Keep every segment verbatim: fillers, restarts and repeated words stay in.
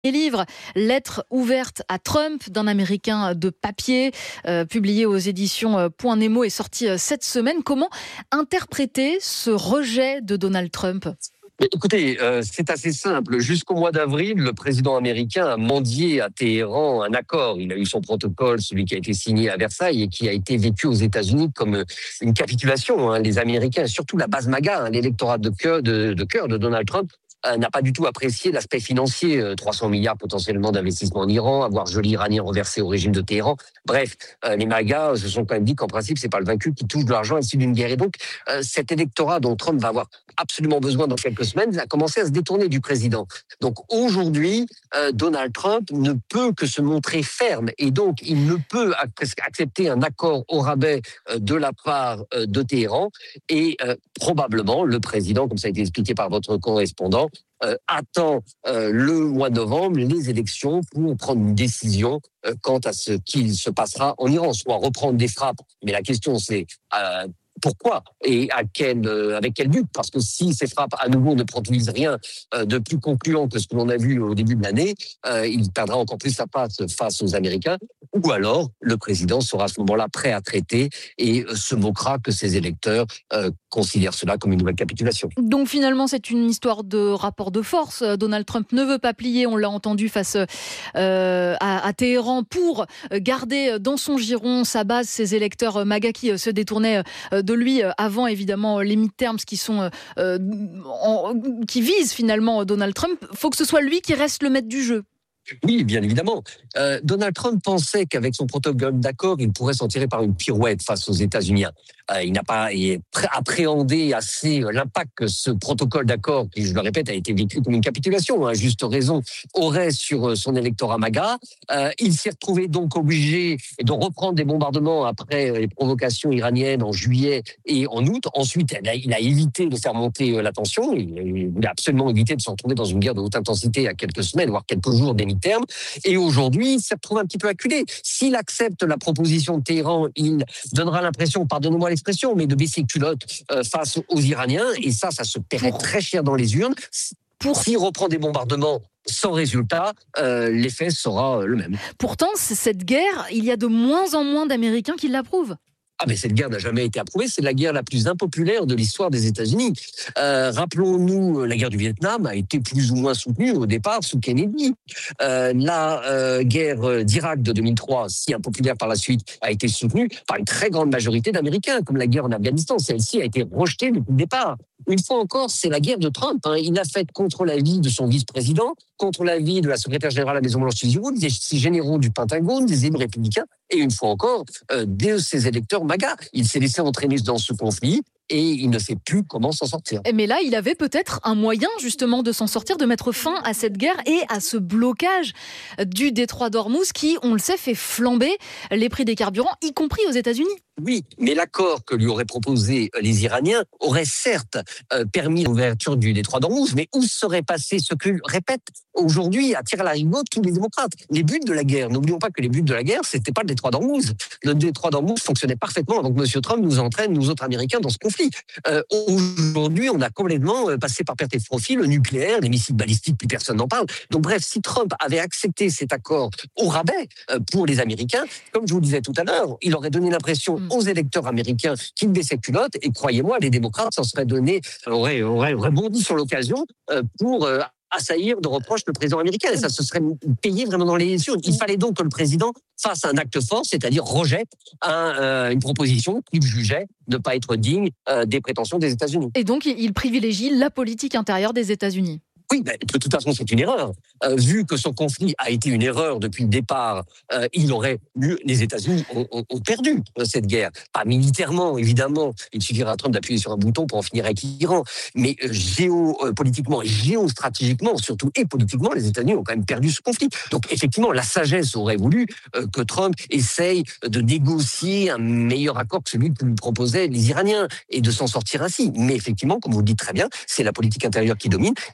Livre, lettre ouverte à Trump d'un Américain de papier, euh, publié aux éditions euh, Point Nemo, est sorti euh, cette semaine. Comment interpréter ce rejet de Donald Trump ? Mais écoutez, euh, c'est assez simple. Jusqu'au mois d'avril, le président américain a mendié à Téhéran un accord. Il a eu son protocole, celui qui a été signé à Versailles et qui a été vécu aux États-Unis comme une capitulation. Hein. Les Américains, surtout la base MAGA, hein, l'électorat de cœur de, de, cœur de Donald Trump, euh, n'a pas du tout apprécié l'aspect financier. Euh, trois cents milliards potentiellement d'investissement en Iran, avoir joli iranien renversé au régime de Téhéran. Bref, euh, les MAGA se sont quand même dit qu'en principe, c'est pas le vaincu qui touche de l'argent issu d'une guerre. Et donc, euh, cet électorat dont Trump va avoir absolument besoin dans quelques semaines a commencé à se détourner du président. Donc aujourd'hui, euh, Donald Trump ne peut que se montrer ferme et donc il ne peut ac- accepter un accord au rabais euh, de la part euh, de Téhéran et euh, probablement le président, comme ça a été expliqué par votre correspondant, euh, attend euh, le mois de novembre les élections pour prendre une décision euh, quant à ce qu'il se passera en Iran, soit reprendre des frappes. Mais la question c'est euh, pourquoi et à quel, euh, avec quel but ? Parce que si ces frappes à nouveau ne produisent rien euh, de plus concluant que ce que l'on a vu au début de l'année, euh, il perdra encore plus sa place face aux Américains. Ou alors, le président sera à ce moment-là prêt à traiter et euh, se moquera que ses électeurs euh, considèrent cela comme une nouvelle capitulation. Donc finalement, c'est une histoire de rapport de force. Donald Trump ne veut pas plier, on l'a entendu, face euh, à, à Téhéran pour garder dans son giron sa base, ses électeurs MAGA qui se détournaient de lui avant évidemment les midterms qui sont euh, en, qui visent finalement Donald Trump. Il faut que ce soit lui qui reste le maître du jeu. Oui, bien évidemment. Euh, Donald Trump pensait qu'avec son protocole d'accord, il pourrait s'en tirer par une pirouette face aux États-Unis. Euh, il n'a pas appréhendé assez l'impact que ce protocole d'accord, qui, je le répète, a été vécu comme une capitulation, à juste raison, aurait sur son électorat MAGA. Euh, il s'est retrouvé donc obligé de reprendre des bombardements après les provocations iraniennes en juillet et en août. Ensuite, il a, il a évité de faire monter la tension. Il, il voulait absolument éviter de se retrouver dans une guerre de haute intensité à quelques semaines, voire quelques jours des terme. Et aujourd'hui, il s'est retrouvé un petit peu acculé. S'il accepte la proposition de Téhéran, il donnera l'impression, pardonnez-moi l'expression, mais de baisser culotte euh, face aux Iraniens. Et ça, ça se paierait très cher dans les urnes. Pour... S'il reprend des bombardements sans résultat, euh, l'effet sera le même. Pourtant, cette guerre, il y a de moins en moins d'Américains qui l'approuvent. Ah mais cette guerre n'a jamais été approuvée, c'est la guerre la plus impopulaire de l'histoire des États-Unis. Euh, rappelons-nous, la guerre du Vietnam a été plus ou moins soutenue au départ sous Kennedy. Euh, la euh, guerre d'Irak de deux mille trois, si impopulaire par la suite, a été soutenue par une très grande majorité d'Américains, comme la guerre en Afghanistan. Celle-ci a été rejetée depuis le départ. Une fois encore, c'est la guerre de Trump. Hein. Il l'a faite contre l'avis de son vice-président, contre l'avis de la secrétaire générale à la Maison-Blanche, des généraux du Pentagone, des élus républicains, et une fois encore, euh, de ses électeurs MAGA. Il s'est laissé entraîner dans ce conflit et il ne sait plus comment s'en sortir. Mais là, il avait peut-être un moyen justement de s'en sortir, de mettre fin à cette guerre et à ce blocage du détroit d'Ormuz qui, on le sait, fait flamber les prix des carburants, y compris aux États-Unis. Oui, mais l'accord que lui auraient proposé les Iraniens aurait certes euh, permis l'ouverture du détroit d'Ormuz, mais où serait passé ce que répètent aujourd'hui à tir à la rigotte tous les démocrates ? Les buts de la guerre, n'oublions pas que les buts de la guerre, c'était pas le détroit d'Ormuz. Le détroit d'Ormuz fonctionnait parfaitement avant que M. Trump nous entraîne, nous autres Américains, dans ce conflit. Euh, aujourd'hui, on a complètement passé par perte et profit le nucléaire, les missiles balistiques, plus personne n'en parle. Donc bref, si Trump avait accepté cet accord au rabais euh, pour les Américains, comme je vous le disais tout à l'heure, il aurait donné l'impression mmh. aux électeurs américains qu'il baissait culotte, et croyez-moi, les démocrates s'en seraient donné, auraient, auraient, auraient bondi sur l'occasion euh, pour euh, assaillir de reproches le président américain, et ça se serait payé vraiment dans les urnes. Il fallait donc que le président fasse un acte fort, c'est-à-dire rejette un, euh, une proposition qu'il jugeait ne pas être digne euh, des prétentions des États-Unis. Et donc, il privilégie la politique intérieure des États-Unis. Oui, ben, de toute façon, c'est une erreur. Euh, vu que son conflit a été une erreur depuis le départ, euh, il aurait eu, les États-Unis ont, ont, ont perdu euh, cette guerre. Pas militairement, évidemment. Il suffira à Trump d'appuyer sur un bouton pour en finir avec l'Iran. Mais euh, géopolitiquement et géostratégiquement, surtout et politiquement, les États-Unis ont quand même perdu ce conflit. Donc, effectivement, la sagesse aurait voulu euh, que Trump essaye de négocier un meilleur accord que celui que lui proposaient les Iraniens et de s'en sortir ainsi. Mais effectivement, comme vous le dites très bien, c'est la politique intérieure qui domine. Et si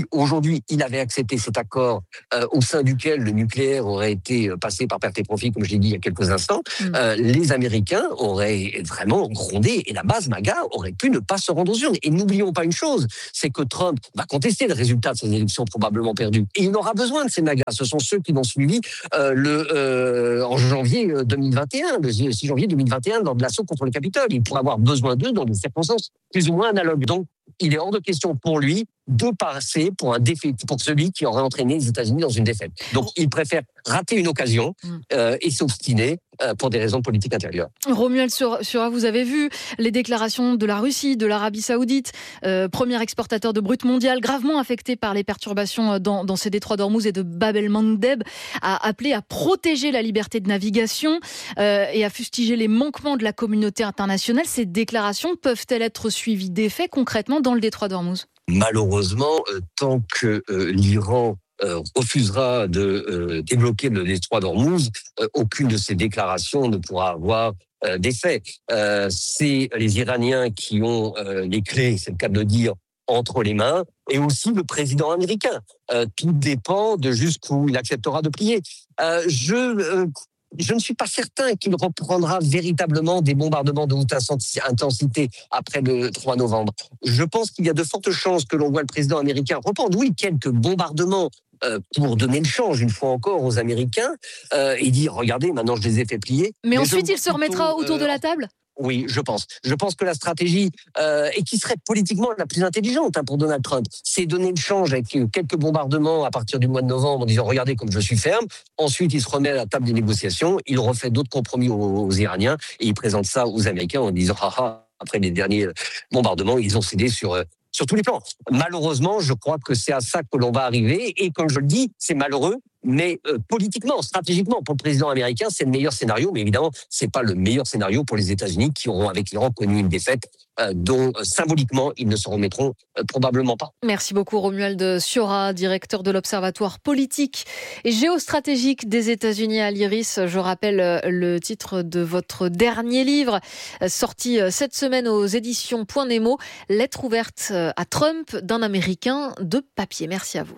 si aujourd'hui il avait accepté cet accord euh, au sein duquel le nucléaire aurait été passé par perte et profit, comme je l'ai dit il y a quelques instants, mmh. euh, les Américains auraient vraiment grondé et la base MAGA aurait pu ne pas se rendre aux urnes. Et n'oublions pas une chose, c'est que Trump va contester le résultat de ces élections probablement perdues. Et il aura besoin de ces MAGA. Ce sont ceux qui l'ont suivi euh, le, euh, en janvier deux mille vingt et un, le six janvier deux mille vingt et un, lors de l'assaut contre le Capitole. Il pourrait avoir besoin d'eux dans des circonstances plus ou moins analogues. Donc, il est hors de question pour lui de passer pour un défait, pour celui qui aurait entraîné les États-Unis dans une défaite. Donc, il préfère rater une occasion euh, et s'obstiner euh, pour des raisons politiques intérieures. Romuald Sura, vous avez vu les déclarations de la Russie, de l'Arabie Saoudite, euh, premier exportateur de brut mondial, gravement affecté par les perturbations dans, dans ces détroits d'Ormuz et de Bab el-Mandeb, a appelé à protéger la liberté de navigation euh, et à fustiger les manquements de la communauté internationale. Ces déclarations peuvent-elles être suivies d'effets concrètement dans le détroit d'Ormuz ? Malheureusement, euh, tant que euh, l'Iran euh, refusera de euh, débloquer le détroit d'Ormuz, euh, aucune de ces déclarations ne pourra avoir euh, d'effet. Euh, c'est les Iraniens qui ont euh, les clés, c'est le cas de le dire, entre les mains, et aussi le président américain. Euh, tout dépend de jusqu'où il acceptera de plier. Euh, je... Euh, Je ne suis pas certain qu'il reprendra véritablement des bombardements de haute intensité après le trois novembre. Je pense qu'il y a de fortes chances que l'on voit le président américain reprendre, oui, quelques bombardements euh, pour donner le change, une fois encore, aux Américains, euh, et dire, regardez, maintenant je les ai fait plier. Mais, mais ensuite, il se remettra plutôt, autour euh, de la table ? Oui, je pense. Je pense que la stratégie, euh, et qui serait politiquement la plus intelligente hein, pour Donald Trump, c'est donner le change avec quelques bombardements à partir du mois de novembre en disant « Regardez comme je suis ferme ». Ensuite, il se remet à la table des négociations, il refait d'autres compromis aux, aux Iraniens et il présente ça aux Américains en disant « Ah ah ». Après les derniers bombardements, ils ont cédé sur... Euh, sur tous les plans. Malheureusement, je crois que c'est à ça que l'on va arriver. Et comme je le dis, c'est malheureux, mais euh, politiquement, stratégiquement, pour le président américain, c'est le meilleur scénario. Mais évidemment, c'est pas le meilleur scénario pour les États-Unis qui auront, avec l'Iran, connu une défaite euh, dont, euh, symboliquement, ils ne se remettront euh, probablement pas. Merci beaucoup, Romuald Sura, directeur de l'Observatoire politique et géostratégique des États-Unis à l'Iris. Je rappelle le titre de votre dernier livre, sorti cette semaine aux éditions Point Nemo, Lettre ouverte à Trump d'un Américain de papier. Merci à vous.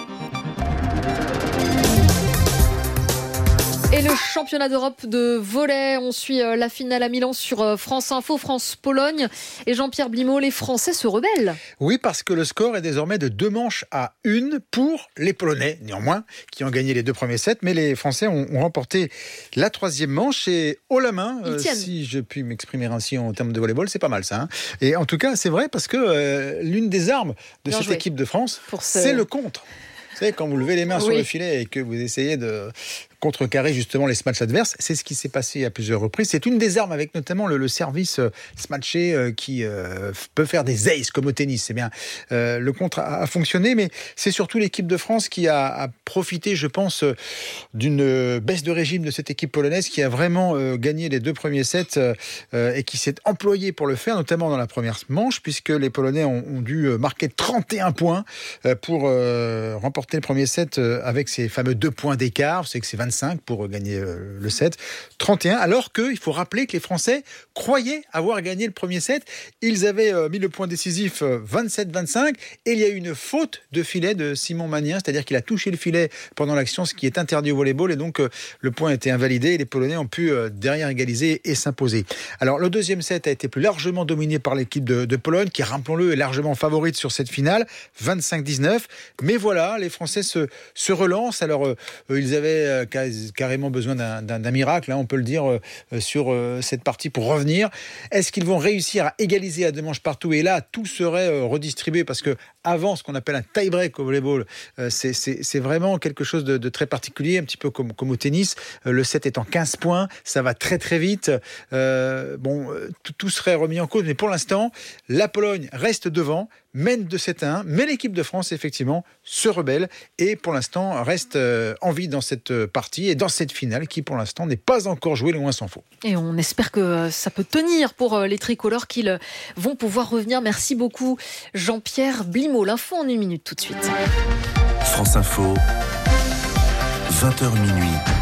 Et le championnat d'Europe de volley, on suit la finale à Milan sur France Info, France-Pologne. Et Jean-Pierre Blimaud, les Français se rebellent. Oui, parce que le score est désormais de deux manches à une pour les Polonais, néanmoins, qui ont gagné les deux premiers sets. Mais les Français ont, ont remporté la troisième manche et haut la main, euh, si je puis m'exprimer ainsi en termes de volleyball, c'est pas mal ça. Hein. Et en tout cas, c'est vrai parce que euh, l'une des armes de Bien cette joué. équipe de France, pour ce... c'est le contre. Vous savez, quand vous levez les mains oui. sur le filet et que vous essayez de contrecarrer justement les smatchs adverses, c'est ce qui s'est passé à plusieurs reprises. C'est une des armes avec notamment le, le service euh, smatché euh, qui euh, peut faire des aces comme au tennis. C'est bien. Euh, le contre a, a fonctionné, mais c'est surtout l'équipe de France qui a, a profité, je pense, euh, d'une baisse de régime de cette équipe polonaise qui a vraiment euh, gagné les deux premiers sets euh, et qui s'est employée pour le faire, notamment dans la première manche, puisque les Polonais ont, ont dû marquer trente et un points euh, pour euh, remporter le premier set euh, avec ces fameux deux points d'écart. C'est que c'est vingt-cinq pour gagner le set, trente et un, alors qu'il faut rappeler que les Français croyaient avoir gagné le premier set. Ils avaient mis le point décisif vingt-sept vingt-cinq et il y a eu une faute de filet de Simon Magnien, c'est-à-dire qu'il a touché le filet pendant l'action, ce qui est interdit au volleyball, et donc le point a été invalidé et les Polonais ont pu derrière égaliser et s'imposer. Alors le deuxième set a été plus largement dominé par l'équipe de, de Pologne, qui, rappelons-le, est largement favorite sur cette finale, vingt-cinq dix-neuf, mais voilà, les Français se, se relancent. Alors euh, ils avaient euh, carrément besoin d'un, d'un, d'un miracle, hein, on peut le dire, euh, sur euh, cette partie pour revenir. Est-ce qu'ils vont réussir à égaliser à deux manches partout? Et là, tout serait euh, redistribué, parce que avant, ce qu'on appelle un tie-break au volleyball, euh, c'est, c'est, c'est vraiment quelque chose de, de très particulier, un petit peu comme, comme au tennis. Euh, le set est en quinze points, ça va très très vite. Euh, bon, tout, tout serait remis en cause, mais pour l'instant, la Pologne reste devant, mène de sept à un, mais l'équipe de France, effectivement, se rebelle et pour l'instant reste euh, en vie dans cette partie et dans cette finale qui, pour l'instant, n'est pas encore jouée, loin s'en faut. Et on espère que ça peut tenir pour les tricolores, qu'ils vont pouvoir revenir. Merci beaucoup, Jean-Pierre Blimaud. L'info en une minute tout de suite. France Info, vingt heures minuit.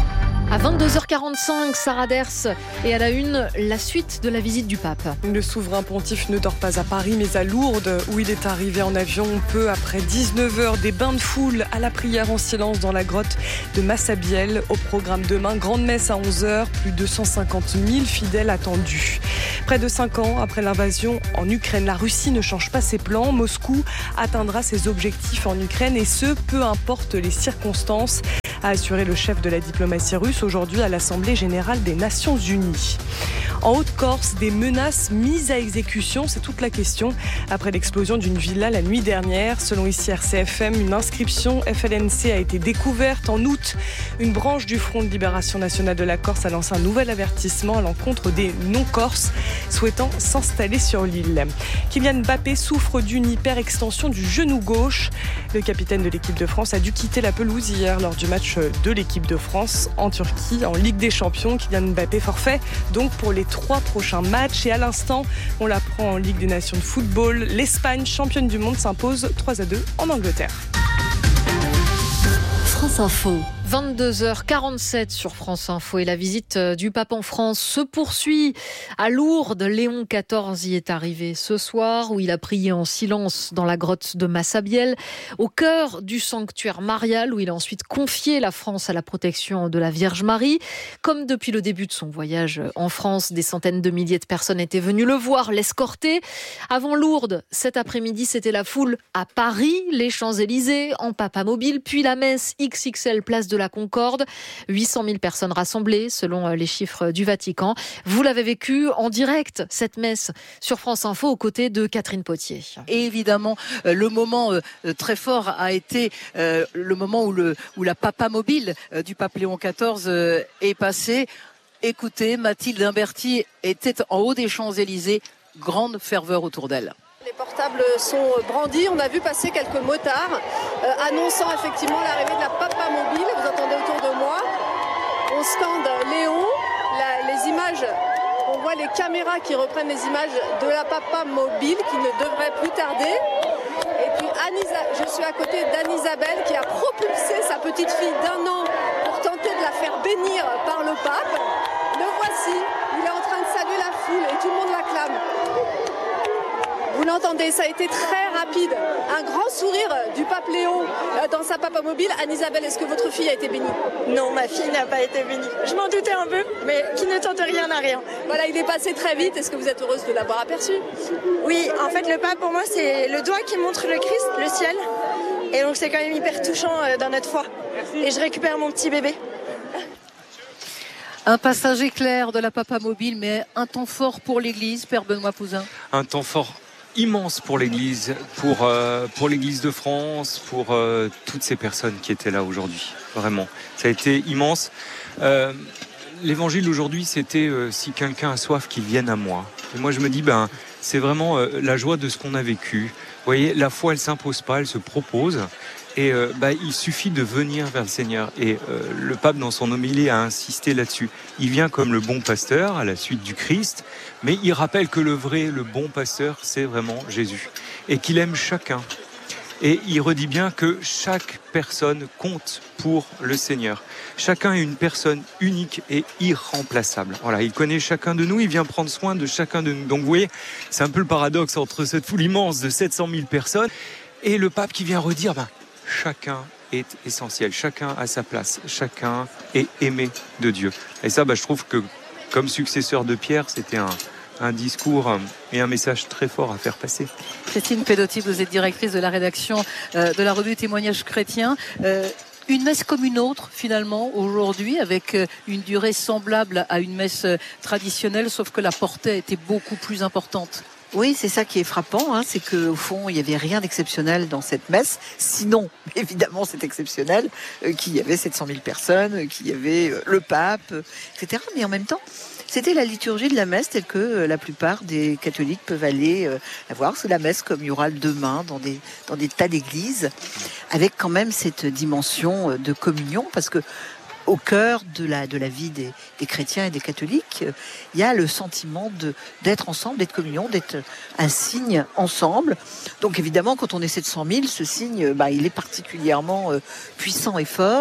À vingt-deux heures quarante-cinq, Sarah Ders et à la une, la suite de la visite du pape. Le souverain pontife ne dort pas à Paris mais à Lourdes où il est arrivé en avion peu après dix-neuf heures. Des bains de foule à la prière en silence dans la grotte de Massabielle. Au programme demain, grande messe à onze heures, plus de cent cinquante mille fidèles attendus. Près de cinq ans après l'invasion en Ukraine, la Russie ne change pas ses plans. Moscou atteindra ses objectifs en Ukraine et ce, peu importe les circonstances, a assuré le chef de la diplomatie russe aujourd'hui à l'Assemblée générale des Nations Unies. En Haute-Corse, des menaces mises à exécution, c'est toute la question. Après l'explosion d'une villa la nuit dernière, selon ici R C F M, une inscription F L N C a été découverte. En août, une branche du Front de Libération Nationale de la Corse a lancé un nouvel avertissement à l'encontre des non-corses souhaitant s'installer sur l'île. Kylian Mbappé souffre d'une hyperextension du genou gauche. Le capitaine de l'équipe de France a dû quitter la pelouse hier lors du match de l'équipe de France en Turquie, en Ligue des Champions. Kylian Mbappé forfait donc pour les trois prochains matchs. Et à l'instant, on l'apprend en Ligue des Nations de football. L'Espagne, championne du monde, s'impose trois à deux en Angleterre. France Info. vingt-deux heures quarante-sept sur France Info et la visite du pape en France se poursuit à Lourdes. Léon quatorze y est arrivé ce soir où il a prié en silence dans la grotte de Massabielle, au cœur du sanctuaire marial où il a ensuite confié la France à la protection de la Vierge Marie. Comme depuis le début de son voyage en France, des centaines de milliers de personnes étaient venues le voir, l'escorter. Avant Lourdes, cet après-midi, c'était la foule à Paris, les Champs-Élysées, en papamobile, puis la messe X X L place de la Concorde. huit cent mille personnes rassemblées selon les chiffres du Vatican. Vous l'avez vécu en direct, cette messe, sur France Info aux côtés de Catherine Potier. Et évidemment, le moment très fort a été le moment où, le, où la papamobile du pape Léon quatorze est passée. Écoutez, Mathilde Imberti était en haut des Champs-Élysées, grande ferveur autour d'elle. Les portables sont brandis, on a vu passer quelques motards euh, annonçant effectivement l'arrivée de la papamobile. Vous entendez autour de moi, on scande Léon, la, les images, on voit les caméras qui reprennent les images de la papamobile qui ne devrait plus tarder. Et puis Anne-Isa- je suis à côté d'Anne-Isabelle qui a propulsé sa petite fille d'un an pour tenter de la faire bénir par le pape. Le voici, il est en train de saluer la foule et tout le monde l'acclame. Vous l'entendez, ça a été très rapide. Un grand sourire du pape Léon dans sa papamobile. Anne-Isabelle, est-ce que votre fille a été bénie ? Non, ma fille n'a pas été bénie. Je m'en doutais un peu, mais qui ne tente rien n'a rien. Voilà, il est passé très vite. Est-ce que vous êtes heureuse de l'avoir aperçu ? Oui, en fait, le pape, pour moi, c'est le doigt qui montre le Christ, le ciel. Et donc, c'est quand même hyper touchant dans notre foi. Et je récupère mon petit bébé. Un passage éclair de la papamobile, mais un temps fort pour l'Église, Père Benoît Pouzin. Un temps fort immense pour l'Église, pour, euh, pour l'Église de France, pour euh, toutes ces personnes qui étaient là aujourd'hui. Vraiment, ça a été immense. Euh, l'évangile d'aujourd'hui, c'était euh, si quelqu'un a soif, qu'il vienne à moi. Et moi, je me dis, ben, c'est vraiment euh, la joie de ce qu'on a vécu. Vous voyez, la foi, elle s'impose pas, elle se propose. Et euh, bah, il suffit de venir vers le Seigneur. Et euh, le pape, dans son homélie, a insisté là-dessus. Il vient comme le bon pasteur, à la suite du Christ, mais il rappelle que le vrai, le bon pasteur, c'est vraiment Jésus. Et qu'il aime chacun. Et il redit bien que chaque personne compte pour le Seigneur. Chacun est une personne unique et irremplaçable. Voilà, il connaît chacun de nous, il vient prendre soin de chacun de nous. Donc vous voyez, c'est un peu le paradoxe entre cette foule immense de sept cent mille personnes et le pape qui vient redire, ben, chacun est essentiel, chacun a sa place, chacun est aimé de Dieu. Et ça, bah, je trouve que comme successeur de Pierre, c'était un, un discours et un message très fort à faire passer. Christine Pedotti, vous êtes directrice de la rédaction euh, de la revue Témoignages chrétiens. Euh, une messe comme une autre, finalement, aujourd'hui, avec une durée semblable à une messe traditionnelle, sauf que la portée était beaucoup plus importante. Oui, c'est ça qui est frappant, hein, c'est qu'au fond, il n'y avait rien d'exceptionnel dans cette messe. Sinon, évidemment, c'est exceptionnel euh, qu'il y avait sept cent mille personnes, euh, qu'il y avait euh, le pape, euh, et cetera. Mais en même temps, c'était la liturgie de la messe telle que euh, la plupart des catholiques peuvent aller euh, la voir. C'est la messe comme il y aura demain dans des, dans des tas d'églises, avec quand même cette dimension de communion, parce que au cœur de la, de la vie des, des chrétiens et des catholiques, il y a le sentiment de, d'être ensemble, d'être communion, d'être un signe ensemble. Donc évidemment, quand on est sept cent mille, ce signe, bah, il est particulièrement euh, puissant et fort.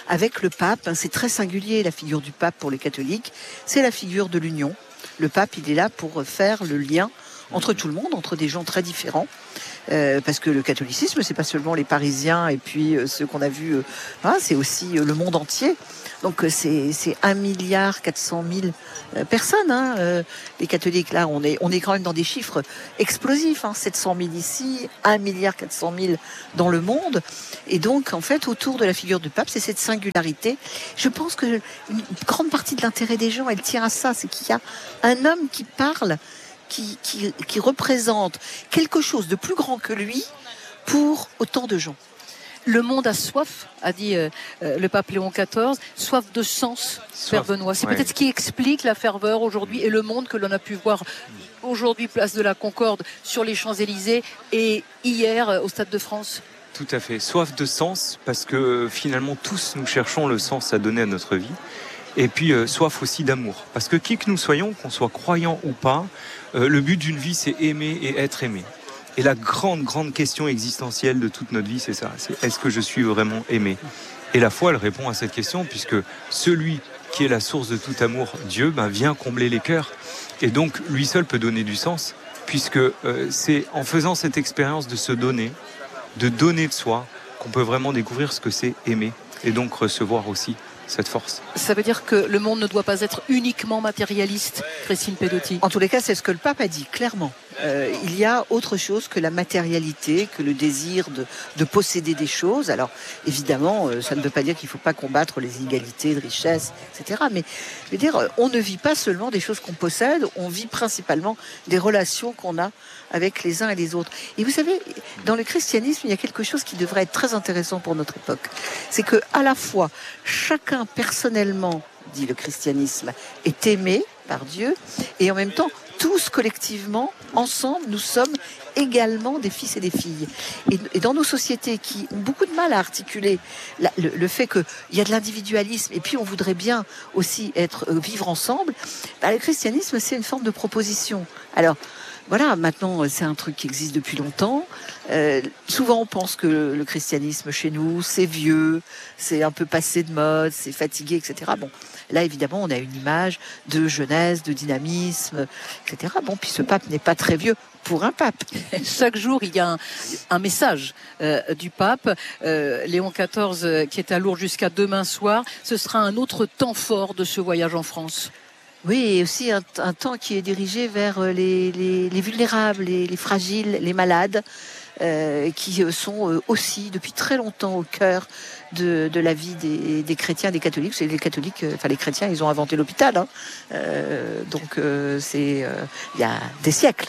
avec le pape. C'est très singulier, la figure du pape pour les catholiques. C'est la figure de l'union. Le pape, il est là pour faire le lien entre tout le monde, entre des gens très différents. Euh, parce que le catholicisme, c'est pas seulement les Parisiens et puis euh, ceux qu'on a vus, euh, hein, c'est aussi euh, le monde entier. Donc euh, c'est c'est un milliard quatre cent mille euh, personnes. Hein, euh, les catholiques, là, on est on est quand même dans des chiffres explosifs. Hein, sept cent mille ici, un milliard quatre cent mille dans le monde. Et donc en fait, autour de la figure du pape, c'est cette singularité. Je pense que une grande partie de l'intérêt des gens, elle tient à ça, c'est qu'il y a un homme qui parle. Qui, qui, qui représente quelque chose de plus grand que lui pour autant de gens. Le monde a soif, a dit euh, le pape Léon quatorze, soif de sens, Père Benoît. C'est ouais. peut-être ce qui explique la ferveur aujourd'hui et le monde que l'on a pu voir aujourd'hui, place de la Concorde, sur les Champs-Élysées et hier au Stade de France. Tout à fait. Soif de sens, parce que finalement tous nous cherchons le sens à donner à notre vie. Et puis euh, soif aussi d'amour. Parce que qui que nous soyons, qu'on soit croyant ou pas, euh, le but d'une vie, c'est aimer et être aimé. Et la grande, grande question existentielle de toute notre vie, c'est ça. C'est est-ce que je suis vraiment aimé ? Et la foi, elle répond à cette question, puisque celui qui est la source de tout amour, Dieu, ben, vient combler les cœurs. Et donc, lui seul peut donner du sens, puisque euh, c'est en faisant cette expérience de se donner, de donner de soi, qu'on peut vraiment découvrir ce que c'est aimer, et donc recevoir aussi cette force. Ça veut dire que le monde ne doit pas être uniquement matérialiste, Christine Pedotti. En tous les cas, c'est ce que le pape a dit, clairement. Euh, il y a autre chose que la matérialité, que le désir de, de posséder des choses. Alors, évidemment, euh, ça ne veut pas dire qu'il ne faut pas combattre les inégalités de richesse, et cetera. Mais je veux dire, on ne vit pas seulement des choses qu'on possède, on vit principalement des relations qu'on a avec les uns et les autres. Et vous savez, dans le christianisme, il y a quelque chose qui devrait être très intéressant pour notre époque. C'est que, à la fois, chacun personnellement, dit le christianisme, est aimé par Dieu, et en même temps, tous collectivement, ensemble, nous sommes également des fils et des filles. Et, et dans nos sociétés qui ont beaucoup de mal à articuler la, le, le fait qu'il y a de l'individualisme et puis on voudrait bien aussi être euh, vivre ensemble, bah, le christianisme, c'est une forme de proposition. Alors, voilà, maintenant, c'est un truc qui existe depuis longtemps. Euh, souvent, on pense que le, le christianisme chez nous, c'est vieux, c'est un peu passé de mode, c'est fatigué, et cetera. Bon, là, évidemment, on a une image de jeunesse, de dynamisme, et cetera. Bon, puis ce pape n'est pas très vieux pour un pape. Chaque jour, il y a un, un message euh, du pape. Euh, Léon quatorze, euh, qui est à Lourdes jusqu'à demain soir. Ce sera un autre temps fort de ce voyage en France. Oui, et aussi un, un temps qui est dirigé vers les, les, les vulnérables, les, les fragiles, les malades, euh, qui sont aussi depuis très longtemps au cœur de, de la vie des, des chrétiens, des catholiques. C'est les catholiques, enfin les chrétiens, ils ont inventé l'hôpital, hein. euh, donc euh, c'est euh, il y a des siècles.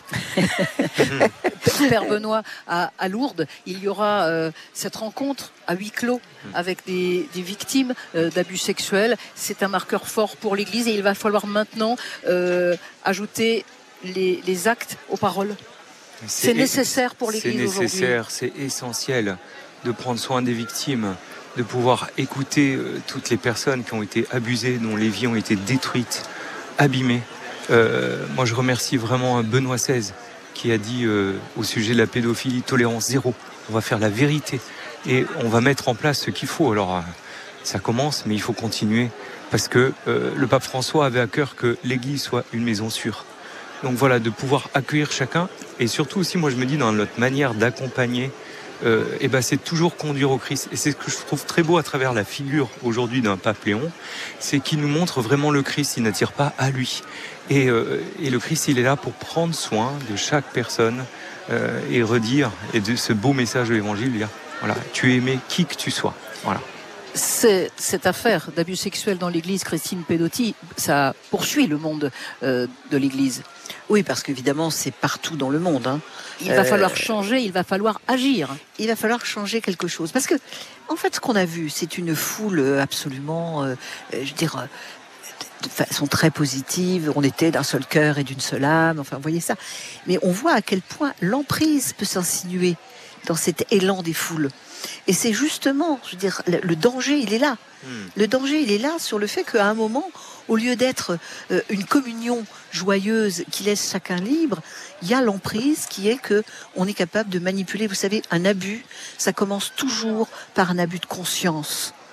Père Benoît, à, à Lourdes, il y aura euh, cette rencontre à huis clos avec des, des victimes euh, d'abus sexuels. C'est un marqueur fort pour l'Église et il va falloir maintenant euh, ajouter les, les actes aux paroles. C'est, c'est nécessaire pour l'Église aujourd'hui. C'est nécessaire, c'est essentiel de prendre soin des victimes, de pouvoir écouter euh, toutes les personnes qui ont été abusées, dont les vies ont été détruites, abîmées. Euh, moi, je remercie vraiment Benoît seize qui a dit euh, au sujet de la pédophilie, tolérance zéro. On va faire la vérité et on va mettre en place ce qu'il faut. Alors, euh, ça commence, mais il faut continuer parce que euh, le pape François avait à cœur que l'Église soit une maison sûre. Donc voilà, de pouvoir accueillir chacun et surtout aussi, moi je me dis, dans notre manière d'accompagner, euh, et ben c'est toujours conduire au Christ. Et c'est ce que je trouve très beau à travers la figure aujourd'hui d'un pape Léon, c'est qu'il nous montre vraiment le Christ, il n'attire pas à lui. Et, euh, et le Christ, il est là pour prendre soin de chaque personne euh, et redire, et de ce beau message de l'Évangile, dire, voilà, tu es aimé qui que tu sois. Voilà. C'est, cette affaire d'abus sexuels dans l'Église, Christine Pedotti, ça poursuit le monde euh, de l'Église. Oui, parce qu'évidemment, c'est partout dans le monde. Hein. Il va euh, falloir changer, il va falloir agir. Il va falloir changer quelque chose. Parce que, en fait, ce qu'on a vu, c'est une foule absolument, euh, je veux dire, de façon très positive. On était d'un seul cœur et d'une seule âme. Enfin, vous voyez ça. Mais on voit à quel point l'emprise peut s'insinuer dans cet élan des foules. Et c'est justement, je veux dire, le danger, il est là. Mmh. Le danger, il est là sur le fait qu'à un moment, au lieu d'être euh, une communion joyeuse qui laisse chacun libre, il y a l'emprise qui est que on est capable de manipuler. Vous savez, un abus, ça commence toujours par un abus de conscience.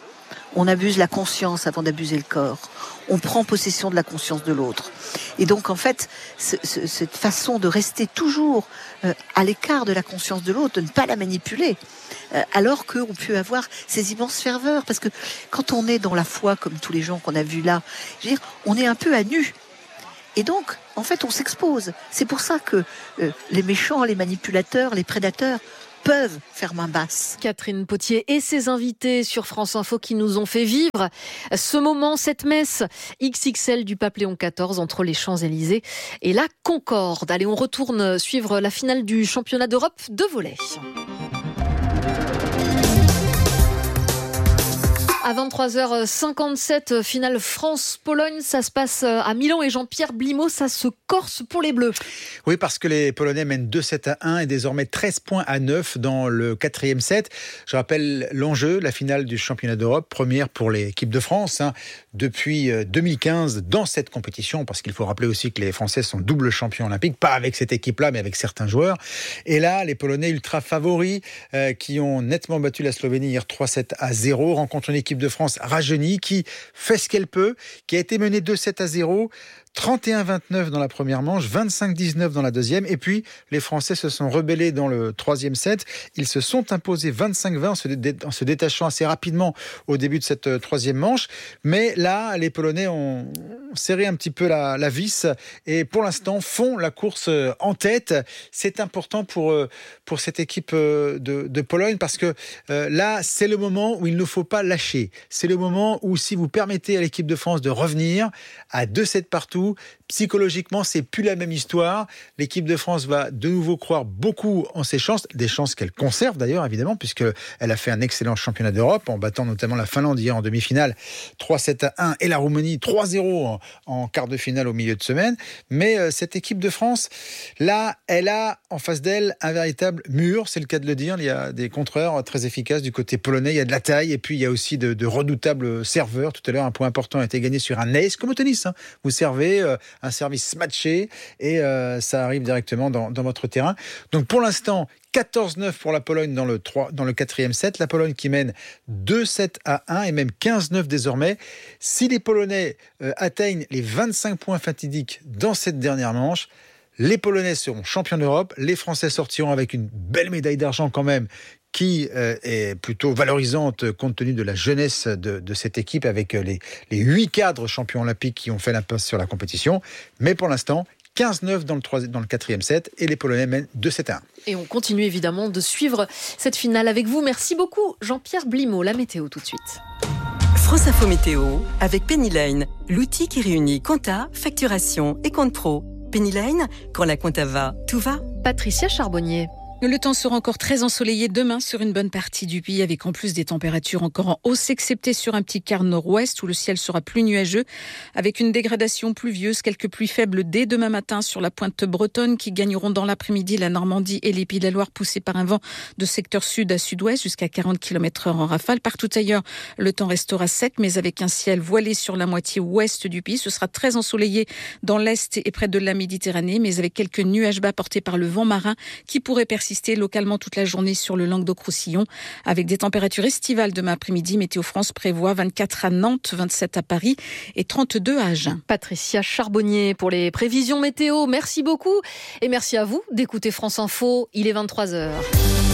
on abuse la conscience avant d'abuser le corps. On prend possession de la conscience de l'autre. Et donc, en fait, ce, ce, cette façon de rester toujours euh, à l'écart de la conscience de l'autre, de ne pas la manipuler, euh, alors qu'on peut avoir ces immenses ferveurs. Parce que quand on est dans la foi, comme tous les gens qu'on a vus là, je veux dire, on est un peu à nu. Et donc, en fait, on s'expose. C'est pour ça que euh, les méchants, les manipulateurs, les prédateurs peuvent faire main basse. Catherine Potier et ses invités sur France Info qui nous ont fait vivre ce moment, cette messe X X L du pape Léon quatorze entre les Champs-Élysées et la Concorde. Allez, on retourne suivre la finale du championnat d'Europe de volley. À vingt-trois heures cinquante-sept, finale France-Pologne, ça se passe à Milan et Jean-Pierre Blimaud, ça se corse pour les Bleus. Oui, parce que les Polonais mènent deux sept à un et désormais treize points à neuf dans le quatrième set. Je rappelle l'enjeu, la finale du championnat d'Europe, première pour l'équipe de France hein, depuis deux mille quinze dans cette compétition, parce qu'il faut rappeler aussi que les Français sont double champions olympiques, pas avec cette équipe-là, mais avec certains joueurs. Et là, les Polonais ultra favoris euh, qui ont nettement battu la Slovénie hier trois sept à zéro, rencontrent une équipe de France rajeunie qui fait ce qu'elle peut, qui a été menée deux sept à zéro, trente et un vingt-neuf dans la première manche, vingt-cinq dix-neuf dans la deuxième. Et puis, les Français se sont rebellés dans le troisième set. Ils se sont imposés vingt-cinq vingt en se, dé- en se détachant assez rapidement au début de cette euh, troisième manche. Mais là, les Polonais ont serré un petit peu la, la vis et pour l'instant font la course euh, en tête. C'est important pour, euh, pour cette équipe euh, de, de Pologne parce que euh, là, c'est le moment où il ne faut pas lâcher. C'est le moment où si vous permettez à l'équipe de France de revenir à deux sept partout, psychologiquement, c'est plus la même histoire. L'équipe de France va de nouveau croire beaucoup en ses chances, des chances qu'elle conserve d'ailleurs, évidemment, puisqu'elle a fait un excellent championnat d'Europe, en battant notamment la Finlande hier en demi-finale, trois sept à un, et la Roumanie, trois zéro en, en quart de finale au milieu de semaine. Mais euh, cette équipe de France, là, elle a en face d'elle un véritable mur, c'est le cas de le dire. Il y a des contreurs très efficaces du côté polonais, il y a de la taille, et puis il y a aussi de, de redoutables serveurs. Tout à l'heure, un point important a été gagné sur un ace, comme au tennis. Hein. Vous servez euh, un service matché et euh, ça arrive directement dans, dans votre terrain. Donc pour l'instant, quatorze neuf pour la Pologne dans le, trois, dans le quatrième set. La Pologne qui mène deux sept à un et même quinze neuf désormais. Si les Polonais euh, atteignent les vingt-cinq points fatidiques dans cette dernière manche, les Polonais seront champions d'Europe. Les Français sortiront avec une belle médaille d'argent quand même, qui euh, est plutôt valorisante compte tenu de la jeunesse de, de cette équipe avec les, les huit cadres champions olympiques qui ont fait l'impasse sur la compétition. Mais pour l'instant, quinze neuf dans le, troisième, dans le quatrième set et les Polonais mènent deux sept à un. Et on continue évidemment de suivre cette finale avec vous. Merci beaucoup Jean-Pierre Blimaud. La météo tout de suite. France Info Météo avec Pennyline, l'outil qui réunit compta, facturation et compte pro. Pennyline, quand la compta va, tout va. Patricia Charbonnier. Le temps sera encore très ensoleillé demain sur une bonne partie du pays, avec en plus des températures encore en hausse, excepté sur un petit quart nord-ouest où le ciel sera plus nuageux, avec une dégradation pluvieuse, quelques pluies faibles dès demain matin sur la pointe bretonne qui gagneront dans l'après-midi la Normandie et les Pays de la Loire, poussés par un vent de secteur sud à sud-ouest jusqu'à quarante kilomètres heure en rafale. Partout ailleurs, le temps restera sec, mais avec un ciel voilé sur la moitié ouest du pays. Ce sera très ensoleillé dans l'est et près de la Méditerranée, mais avec quelques nuages bas portés par le vent marin qui pourraient persister localement toute la journée sur le Languedoc-Roussillon, avec des températures estivales demain après-midi. Météo France prévoit vingt-quatre à Nantes, vingt-sept à Paris et trente-deux à Agen. Patricia Charbonnier pour les prévisions météo. Merci beaucoup et merci à vous d'écouter France Info. Il est vingt-trois heures.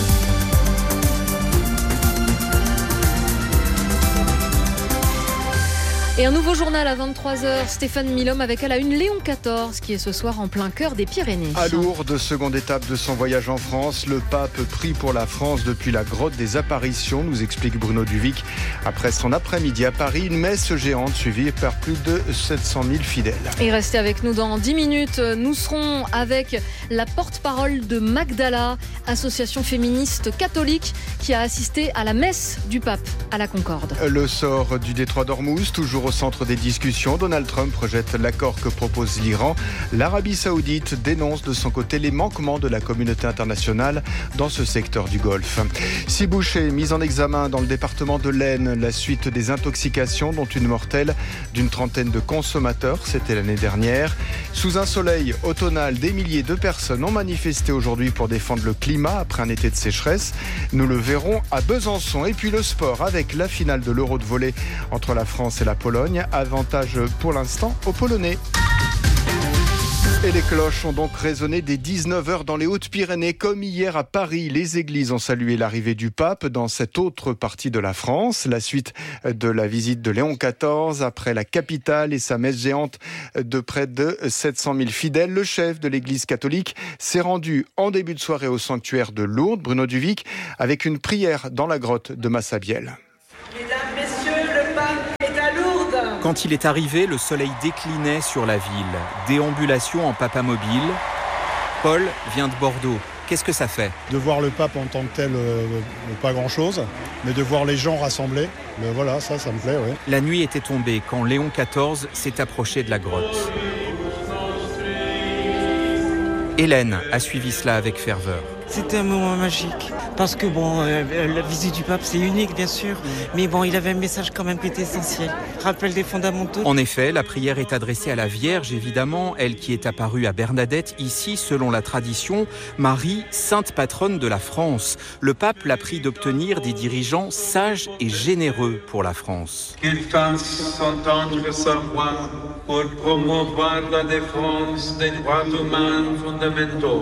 Et un nouveau journal à vingt-trois heures, Stéphane Milhomme avec à la une Léon quatorze qui est ce soir en plein cœur des Pyrénées. À Lourdes, seconde étape de son voyage en France, le pape prie pour la France depuis la grotte des apparitions, nous explique Bruno Duvic. Après son après-midi à Paris, une messe géante suivie par plus de sept cent mille fidèles. Et restez avec nous dans dix minutes, nous serons avec la porte-parole de Magdala, association féministe catholique qui a assisté à la messe du pape à la Concorde. Le sort du détroit d'Ormuz, toujours au centre des discussions. Donald Trump rejette l'accord que propose l'Iran. L'Arabie Saoudite dénonce de son côté les manquements de la communauté internationale dans ce secteur du Golfe. Six bouchers mis en examen dans le département de l'Aisne, la suite des intoxications dont une mortelle d'une trentaine de consommateurs, c'était l'année dernière. Sous un soleil automnal, des milliers de personnes ont manifesté aujourd'hui pour défendre le climat après un été de sécheresse. Nous le verrons à Besançon. Et puis le sport avec la finale de l'Euro de volley entre la France et la Pologne. Avantage pour l'instant aux Polonais. Et les cloches ont donc résonné dès dix-neuf heures dans les Hautes-Pyrénées. Comme hier à Paris, les églises ont salué l'arrivée du pape dans cette autre partie de la France. La suite de la visite de Léon quatorze après la capitale et sa messe géante de près de sept cent mille fidèles. Le chef de l'église catholique s'est rendu en début de soirée au sanctuaire de Lourdes, Bruno Duvic, avec une prière dans la grotte de Massabielle. Quand il est arrivé, le soleil déclinait sur la ville. Déambulation en papamobile. Paul vient de Bordeaux. Qu'est-ce que ça fait ? De voir le pape en tant que tel, euh, pas grand-chose, mais de voir les gens rassemblés, ben voilà, ça, ça me plaît, oui. La nuit était tombée quand Léon quatorze s'est approché de la grotte. Hélène a suivi cela avec ferveur. C'était un moment magique, parce que bon, euh, la visite du pape c'est unique bien sûr, mais bon, il avait un message quand même qui était essentiel, rappel des fondamentaux. En effet, la prière est adressée à la Vierge évidemment, elle qui est apparue à Bernadette, ici selon la tradition, Marie, sainte patronne de la France. Le pape l'a pris d'obtenir des dirigeants sages et généreux pour la France. Qu'il fasse entendre sa voix pour promouvoir la défense des droits humains fondamentaux,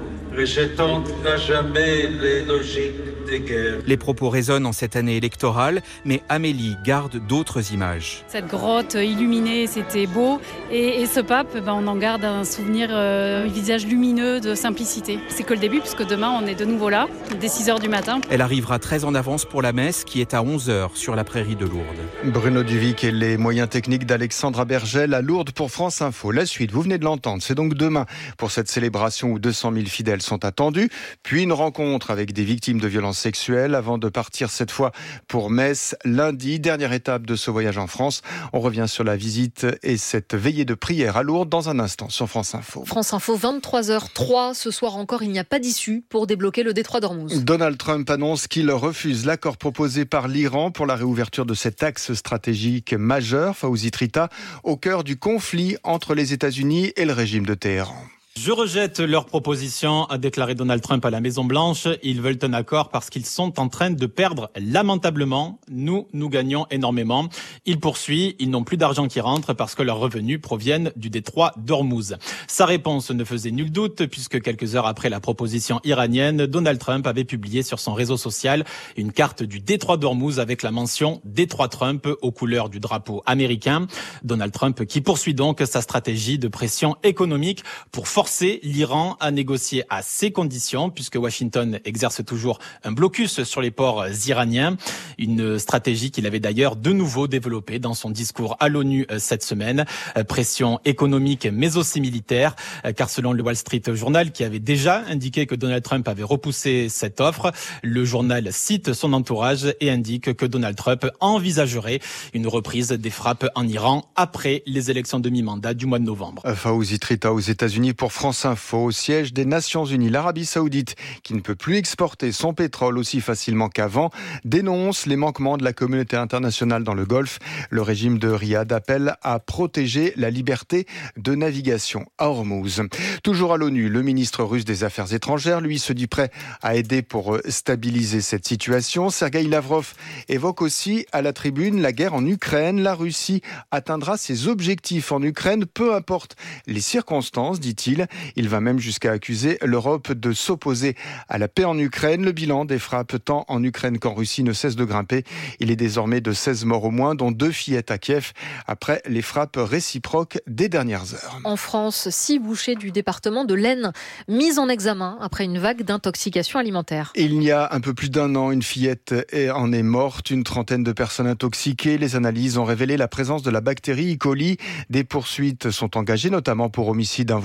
rejetant à jamais les logiques des guerres. Les propos résonnent en cette année électorale, mais Amélie garde d'autres images. Cette grotte illuminée, c'était beau. Et, et ce pape, ben, on en garde un souvenir, euh, un visage lumineux de simplicité. C'est que le début, puisque demain, on est de nouveau là, dès six heures du matin. Elle arrivera très en avance pour la messe, qui est à onze heures sur la prairie de Lourdes. Bruno Duvic et les moyens techniques d'Alexandra Bergel à Lourdes pour France Info. La suite, vous venez de l'entendre, c'est donc demain pour cette célébration où deux cent mille fidèles sont attendus. Puis une rencontre avec des victimes de violences sexuelles avant de partir cette fois pour Metz lundi. Dernière étape de ce voyage en France. On revient sur la visite et cette veillée de prière à Lourdes dans un instant sur France Info. France Info, vingt-trois heures trois. Ce soir encore, il n'y a pas d'issue pour débloquer le détroit d'Ormuz. Donald Trump annonce qu'il refuse l'accord proposé par l'Iran pour la réouverture de cet axe stratégique majeur, Fawzi Trita, au cœur du conflit entre les États-Unis et le régime de Téhéran. Je rejette leur proposition, a déclaré Donald Trump à la Maison-Blanche. Ils veulent un accord parce qu'ils sont en train de perdre lamentablement. Nous, nous gagnons énormément. Il poursuit, ils n'ont plus d'argent qui rentre parce que leurs revenus proviennent du détroit d'Ormuz. Sa réponse ne faisait nul doute puisque quelques heures après la proposition iranienne, Donald Trump avait publié sur son réseau social une carte du détroit d'Ormuz avec la mention détroit Trump aux couleurs du drapeau américain. Donald Trump qui poursuit donc sa stratégie de pression économique pour forcer forcer l'Iran à négocier à ses conditions, puisque Washington exerce toujours un blocus sur les ports iraniens. Une stratégie qu'il avait d'ailleurs de nouveau développée dans son discours à l'ONU cette semaine. Pression économique mais aussi militaire, car selon le Wall Street Journal, qui avait déjà indiqué que Donald Trump avait repoussé cette offre, le journal cite son entourage et indique que Donald Trump envisagerait une reprise des frappes en Iran après les élections de mi-mandat du mois de novembre. Fawzi Trita aux États-Unis pour France Info, au siège des Nations Unies. L'Arabie Saoudite, qui ne peut plus exporter son pétrole aussi facilement qu'avant, dénonce les manquements de la communauté internationale dans le Golfe. Le régime de Riyad appelle à protéger la liberté de navigation à Ormuz. Toujours à l'ONU, le ministre russe des Affaires étrangères, lui, se dit prêt à aider pour stabiliser cette situation. Sergueï Lavrov évoque aussi à la tribune la guerre en Ukraine. La Russie atteindra ses objectifs en Ukraine, peu importe les circonstances, dit-il. Il va même jusqu'à accuser l'Europe de s'opposer à la paix en Ukraine. Le bilan des frappes tant en Ukraine qu'en Russie ne cesse de grimper. Il est désormais de seize morts au moins, dont deux fillettes à Kiev, après les frappes réciproques des dernières heures. En France, six bouchers du département de l'Aisne mis en examen après une vague d'intoxication alimentaire. Il y a un peu plus d'un an, une fillette en est morte, une trentaine de personnes intoxiquées. Les analyses ont révélé la présence de la bactérie E. coli. Des poursuites sont engagées, notamment pour homicide involontaire.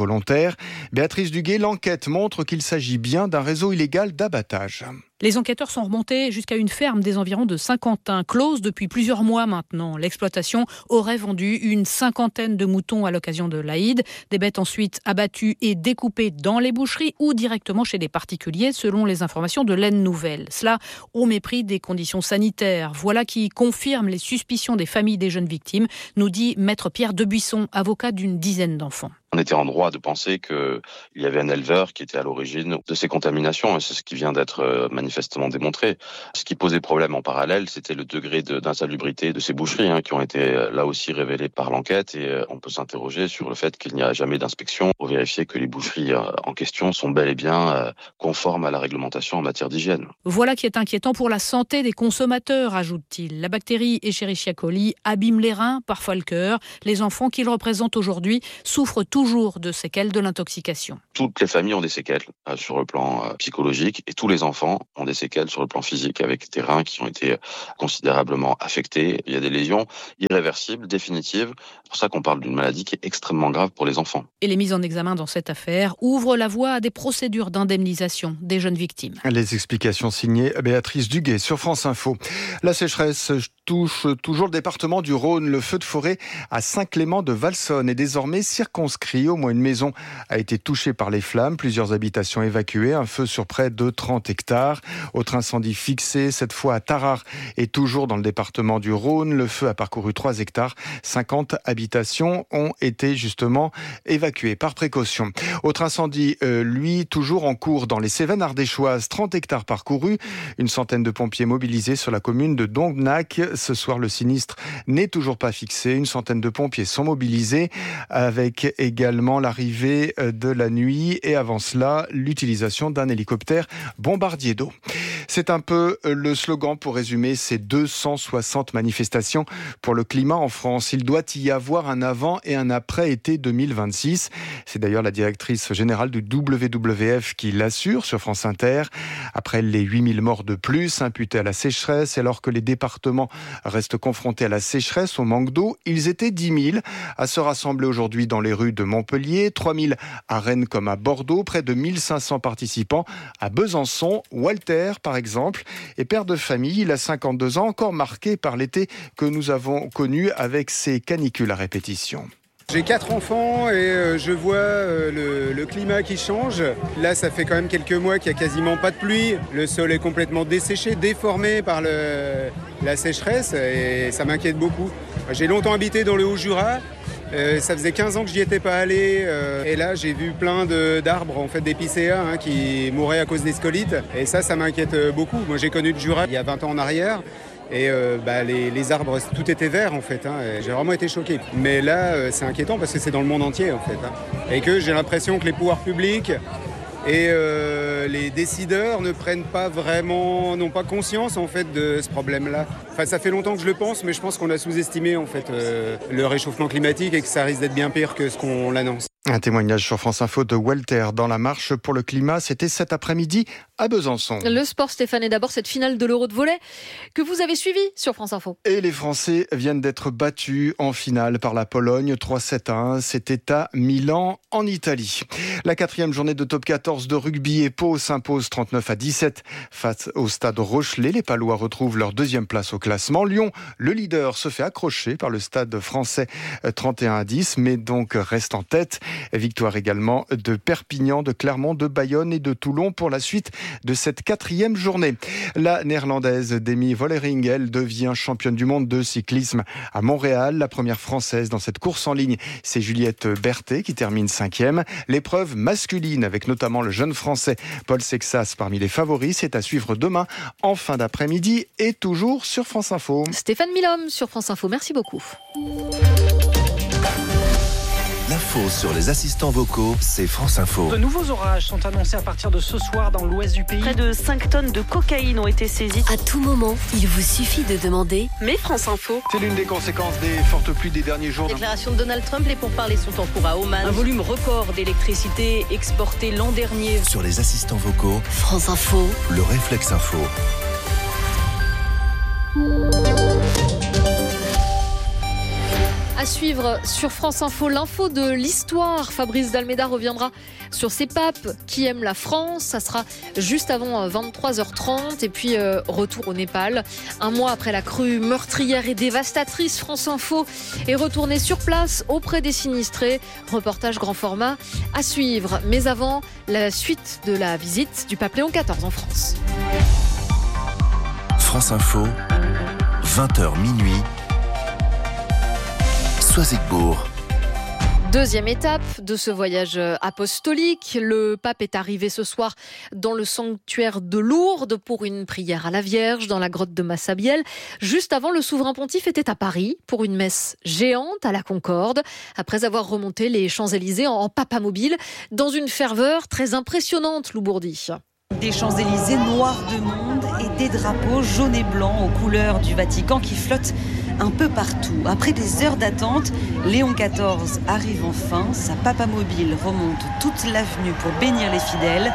Terre. Béatrice Duguay, l'enquête montre qu'il s'agit bien d'un réseau illégal d'abattage. Les enquêteurs sont remontés jusqu'à une ferme des environs de Saint-Quentin, close depuis plusieurs mois maintenant. L'exploitation aurait vendu une cinquantaine de moutons à l'occasion de l'Aïd, des bêtes ensuite abattues et découpées dans les boucheries ou directement chez des particuliers, selon les informations de l'Aisne Nouvelle. Cela au mépris des conditions sanitaires. Voilà qui confirme les suspicions des familles des jeunes victimes, nous dit Maître Pierre Debuisson, avocat d'une dizaine d'enfants. On était en droit de penser qu'il y avait un éleveur qui était à l'origine de ces contaminations, et c'est ce qui vient d'être manifestement démontré. Ce qui posait problème en parallèle, c'était le degré de, d'insalubrité de ces boucheries, hein, qui ont été là aussi révélées par l'enquête, et on peut s'interroger sur le fait qu'il n'y a jamais d'inspection pour vérifier que les boucheries en question sont bel et bien conformes à la réglementation en matière d'hygiène. Voilà qui est inquiétant pour la santé des consommateurs, ajoute-t-il. La bactérie Escherichia coli abîme les reins, parfois le cœur. Les enfants qu'il représente aujourd'hui souffrent toujours de séquelles de l'intoxication. Toutes les familles ont des séquelles euh, sur le plan euh, psychologique, et tous les enfants ont des séquelles sur le plan physique, avec des reins qui ont été considérablement affectés. Il y a des lésions irréversibles, définitives. C'est pour ça qu'on parle d'une maladie qui est extrêmement grave pour les enfants. Et les mises en examen dans cette affaire ouvrent la voie à des procédures d'indemnisation des jeunes victimes. Les explications signées Béatrice Duguay sur France Info. La sécheresse touche toujours le département du Rhône. Le feu de forêt à Saint-Clément de Valsonne est désormais circonscrit. Au moins une maison a été touchée par les flammes, plusieurs habitations évacuées, un feu sur près de trente hectares. Autre incendie fixé, cette fois à Tarare et toujours dans le département du Rhône. Le feu a parcouru trois hectares, cinquante habitations ont été justement évacuées par précaution. Autre incendie, euh, lui, toujours en cours dans les Cévennes ardéchoises, trente hectares parcourus, une centaine de pompiers mobilisés sur la commune de Dongnac. Ce soir, le sinistre n'est toujours pas fixé, une centaine de pompiers sont mobilisés avec également l'arrivée de la nuit et avant cela, l'utilisation d'un hélicoptère bombardier d'eau. C'est un peu le slogan pour résumer ces deux cent soixante manifestations pour le climat en France. Il doit y avoir un avant et un après été deux mille vingt-six. C'est d'ailleurs la directrice générale du W W F qui l'assure sur France Inter. Après les huit mille morts de plus imputés à la sécheresse, alors que les départements restent confrontés à la sécheresse, au manque d'eau, ils étaient dix mille à se rassembler aujourd'hui dans les rues de Montpellier, trois mille à Rennes comme à Bordeaux, près de mille cinq cents participants à Besançon. Walter, par exemple, est père de famille, il a cinquante-deux ans, encore marqué par l'été que nous avons connu avec ses canicules à répétition. J'ai quatre enfants et euh, je vois euh, le, le climat qui change. Là, ça fait quand même quelques mois qu'il n'y a quasiment pas de pluie. Le sol est complètement desséché, déformé par le, la sécheresse et ça m'inquiète beaucoup. J'ai longtemps habité dans le Haut-Jura. Euh, ça faisait quinze ans que j'y étais pas allé euh, et là j'ai vu plein de, d'arbres, en fait d'épicéas hein, qui mouraient à cause des scolites et ça, ça m'inquiète beaucoup. Moi j'ai connu le Jura il y a vingt ans en arrière et euh, bah, les, les arbres, tout était vert en fait. Hein, j'ai vraiment été choqué. Mais là euh, c'est inquiétant parce que c'est dans le monde entier en fait. Hein, et que j'ai l'impression que les pouvoirs publics et euh, les décideurs ne prennent pas vraiment, n'ont pas conscience en fait de ce problème-là. Enfin, ça fait longtemps que je le pense, mais je pense qu'on a sous-estimé en fait euh, le réchauffement climatique et que ça risque d'être bien pire que ce qu'on l'annonce. Un témoignage sur France Info de Walter dans la marche pour le climat. C'était cet après-midi à Besançon. Le sport, Stéphane, et d'abord cette finale de l'Euro de volley que vous avez suivie sur France Info. Et les Français viennent d'être battus en finale par la Pologne, trois sept à un. C'était à Milan, en Italie. La quatrième journée de top quatorze de rugby et Pau s'impose trente-neuf à dix-sept face au Stade Rochelet. Les Palois retrouvent leur deuxième place au classement. Lyon, le leader, se fait accrocher par le Stade français trente et un à dix, mais donc reste en tête. Victoire également de Perpignan, de Clermont, de Bayonne et de Toulon pour la suite de cette quatrième journée. La néerlandaise Demi Vollering, elle devient championne du monde de cyclisme à Montréal. La première française dans cette course en ligne, c'est Juliette Berthet qui termine cinquième. L'épreuve masculine avec notamment le jeune français Paul Sexas parmi les favoris, c'est à suivre demain en fin d'après-midi et toujours sur France Info. Stéphane Milhomme sur France Info, merci beaucoup. L'info sur les assistants vocaux, c'est France Info. De nouveaux orages sont annoncés à partir de ce soir dans l'ouest du pays. Près de cinq tonnes de cocaïne ont été saisies. À tout moment, il vous suffit de demander « Mais France Info ». C'est l'une des conséquences des fortes pluies des derniers jours. Déclaration de Donald Trump, les pourparlers sont en cours à Oman. Un volume record d'électricité exporté l'an dernier. Sur les assistants vocaux, France Info, le réflexe info. À suivre sur France Info, l'info de l'histoire. Fabrice Dalméda reviendra sur ces papes qui aiment la France. Ça sera juste avant vingt-trois heures trente. Et puis euh, retour au Népal. Un mois après la crue meurtrière et dévastatrice, France Info est retournée sur place auprès des sinistrés. Reportage grand format à suivre. Mais avant, la suite de la visite du pape Léon quatorze en France. France Info, vingt heures minuit. Soisigbourg. Deuxième étape de ce voyage apostolique. Le pape est arrivé ce soir dans le sanctuaire de Lourdes pour une prière à la Vierge dans la grotte de Massabielle. Juste avant, le souverain pontife était à Paris pour une messe géante à la Concorde, après avoir remonté les Champs-Élysées en papamobile dans une ferveur très impressionnante, Lou Bourdi. Des Champs-Élysées noirs de monde et des drapeaux jaunes et blancs aux couleurs du Vatican qui flottent un peu partout. Après des heures d'attente, Léon quatorze arrive enfin. Sa papamobile remonte toute l'avenue pour bénir les fidèles.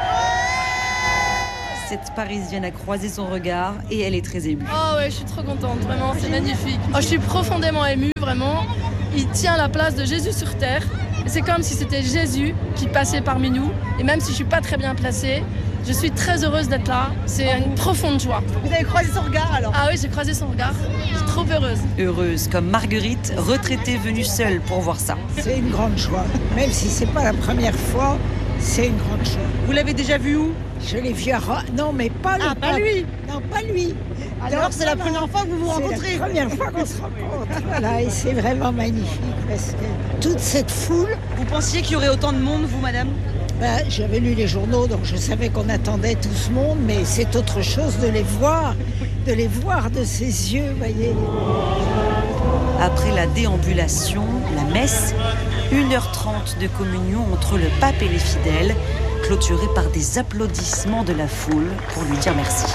Cette Parisienne a croisé son regard et elle est très émue. Oh ouais, je suis trop contente, vraiment, c'est magnifique. Oh, je suis profondément émue, vraiment. Il tient la place de Jésus sur terre. C'est comme si c'était Jésus qui passait parmi nous. Et même si je suis pas très bien placée, je suis très heureuse d'être là. C'est une profonde joie. Vous avez croisé son regard alors? Ah oui, j'ai croisé son regard. Je suis trop heureuse. Heureuse comme Marguerite, retraitée venue seule pour voir ça. C'est une grande joie. Même si c'est pas la première fois, c'est une grande joie. Vous l'avez déjà vu où? Je l'ai vu à Rome. Non, mais pas le Ah, pas lui. Non, pas lui. Alors, Alors c'est la première fois que vous vous rencontrez? C'est la première fois qu'on se rencontre. Voilà, et c'est vraiment magnifique parce que toute cette foule. Vous pensiez qu'il y aurait autant de monde, vous, madame? Ben, j'avais lu les journaux, donc je savais qu'on attendait tout ce monde, mais c'est autre chose de les voir, de les voir de ses yeux, voyez. Après la déambulation, la messe, une heure trente de communion entre le pape et les fidèles, clôturée par des applaudissements de la foule pour lui dire merci.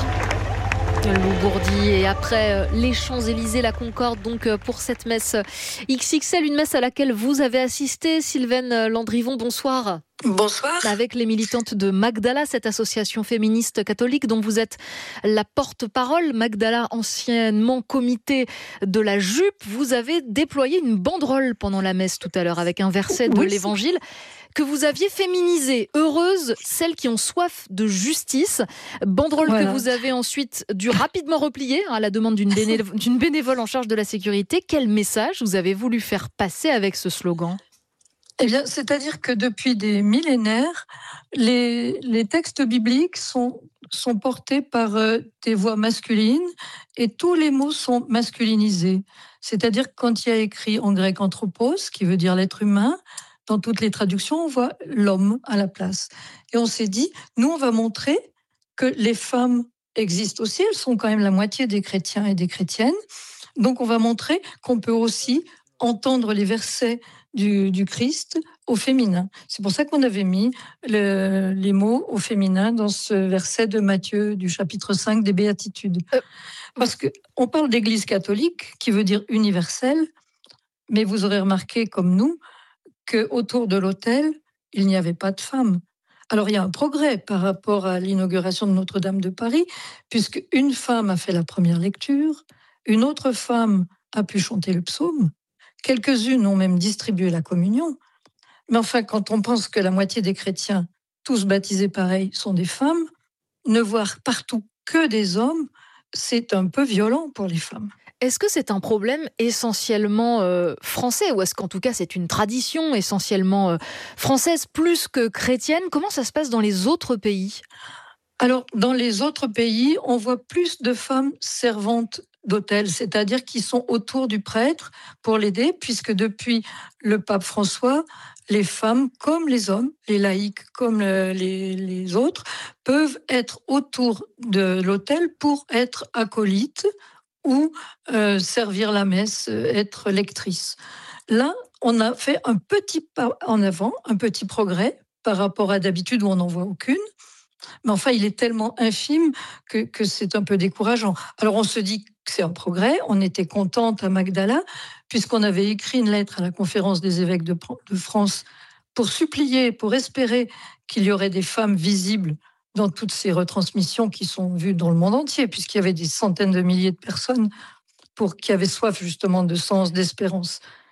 Lou Bourdi, et après les Champs-Élysées, la Concorde, donc pour cette messe X X L, une messe à laquelle vous avez assisté, Sylvaine Landrivon, bonsoir. Bonsoir. Avec les militantes de Magdala, cette association féministe catholique dont vous êtes la porte-parole. Magdala, anciennement comité de la jupe, vous avez déployé une banderole pendant la messe tout à l'heure avec un verset de oui, l'Évangile que vous aviez féminisé. Heureuses celles qui ont soif de justice. Banderole voilà. que vous avez ensuite dû rapidement replier à la demande d'une bénévole, d'une bénévole en charge de la sécurité. Quel message vous avez voulu faire passer avec ce slogan ? Eh bien, c'est-à-dire que depuis des millénaires, les, les textes bibliques sont, sont portés par euh, des voix masculines et tous les mots sont masculinisés. C'est-à-dire que quand il y a écrit en grec anthropos, qui veut dire l'être humain, dans toutes les traductions, on voit l'homme à la place. Et on s'est dit, nous, on va montrer que les femmes existent aussi, elles sont quand même la moitié des chrétiens et des chrétiennes. Donc, on va montrer qu'on peut aussi entendre les versets Du, du Christ au féminin. C'est pour ça qu'on avait mis le, les mots au féminin dans ce verset de Matthieu du chapitre cinq des Béatitudes. Euh, Parce qu'on parle d'église catholique qui veut dire universelle, mais vous aurez remarqué comme nous qu'autour de l'autel, il n'y avait pas de femmes. Alors il y a un progrès par rapport à l'inauguration de Notre-Dame de Paris, puisque une femme a fait la première lecture, une autre femme a pu chanter le psaume, quelques-unes ont même distribué la communion. Mais enfin, quand on pense que la moitié des chrétiens, tous baptisés pareil, sont des femmes, ne voir partout que des hommes, c'est un peu violent pour les femmes. Est-ce que c'est un problème essentiellement euh, français, ou est-ce qu'en tout cas c'est une tradition essentiellement euh, française plus que chrétienne ? Comment ça se passe dans les autres pays ? Alors, dans les autres pays, on voit plus de femmes servantes d'autel, c'est-à-dire qui sont autour du prêtre pour l'aider, puisque depuis le pape François, les femmes comme les hommes, les laïcs comme les, les autres, peuvent être autour de l'autel pour être acolytes ou euh, servir la messe, être lectrice. Là, on a fait un petit pas en avant, un petit progrès par rapport à d'habitude où on n'en voit aucune. Mais enfin, il est tellement infime que, que c'est un peu décourageant. Alors, on se dit que c'est un progrès. On était contente à Magdala, puisqu'on avait écrit une lettre à la conférence des évêques de, de France pour supplier, pour espérer qu'il y aurait des femmes visibles dans toutes ces retransmissions qui sont vues dans le monde entier, puisqu'il y avait des centaines de milliers de personnes pour, qui avaient soif justement de sens, d'espérance.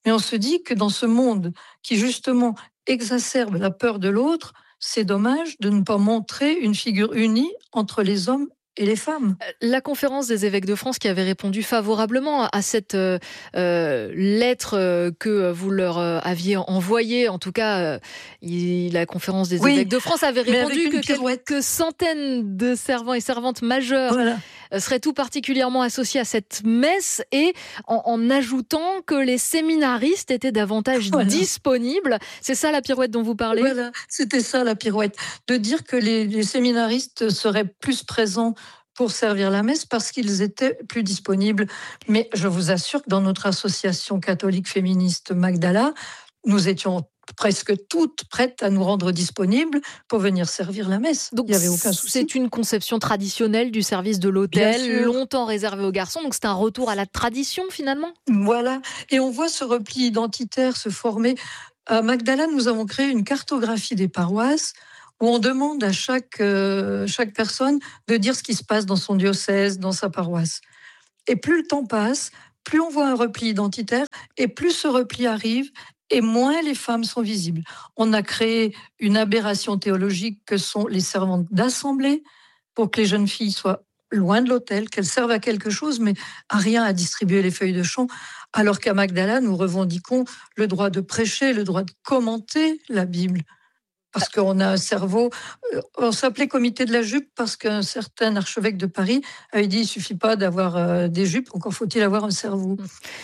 Mais on se dit que dans ce monde qui justement exacerbe la peur de l'autre, c'est dommage de ne pas montrer une figure unie entre les hommes et les femmes. La conférence des évêques de France qui avait répondu favorablement à cette euh, euh, lettre que vous leur aviez envoyée, en tout cas, euh, il, la conférence des oui, évêques de France avait répondu que quelques centaines de servants et servantes majeurs voilà. seraient tout particulièrement associés à cette messe, et en, en ajoutant que les séminaristes étaient davantage voilà. disponibles. C'est ça la pirouette dont vous parlez ? Voilà, c'était ça la pirouette. De dire que les, les séminaristes seraient plus présents pour servir la messe parce qu'ils étaient plus disponibles. Mais je vous assure que dans notre association catholique féministe Magdala, nous étions presque toutes prêtes à nous rendre disponibles pour venir servir la messe. Donc, il n'y avait aucun souci. C'est une conception traditionnelle du service de l'autel, longtemps réservé aux garçons. Donc c'est un retour à la tradition finalement. Voilà. Et on voit ce repli identitaire se former. À Magdala, nous avons créé une cartographie des paroisses où on demande à chaque, euh, chaque personne de dire ce qui se passe dans son diocèse, dans sa paroisse. Et plus le temps passe, plus on voit un repli identitaire, et plus ce repli arrive, et moins les femmes sont visibles. On a créé une aberration théologique que sont les servantes d'assemblée, pour que les jeunes filles soient loin de l'autel, qu'elles servent à quelque chose, mais à rien à distribuer les feuilles de chant, alors qu'à Magdala, nous revendiquons le droit de prêcher, le droit de commenter la Bible. Parce qu'on a un cerveau, on s'appelait comité de la jupe parce qu'un certain archevêque de Paris avait dit il ne suffit pas d'avoir des jupes, encore faut-il avoir un cerveau.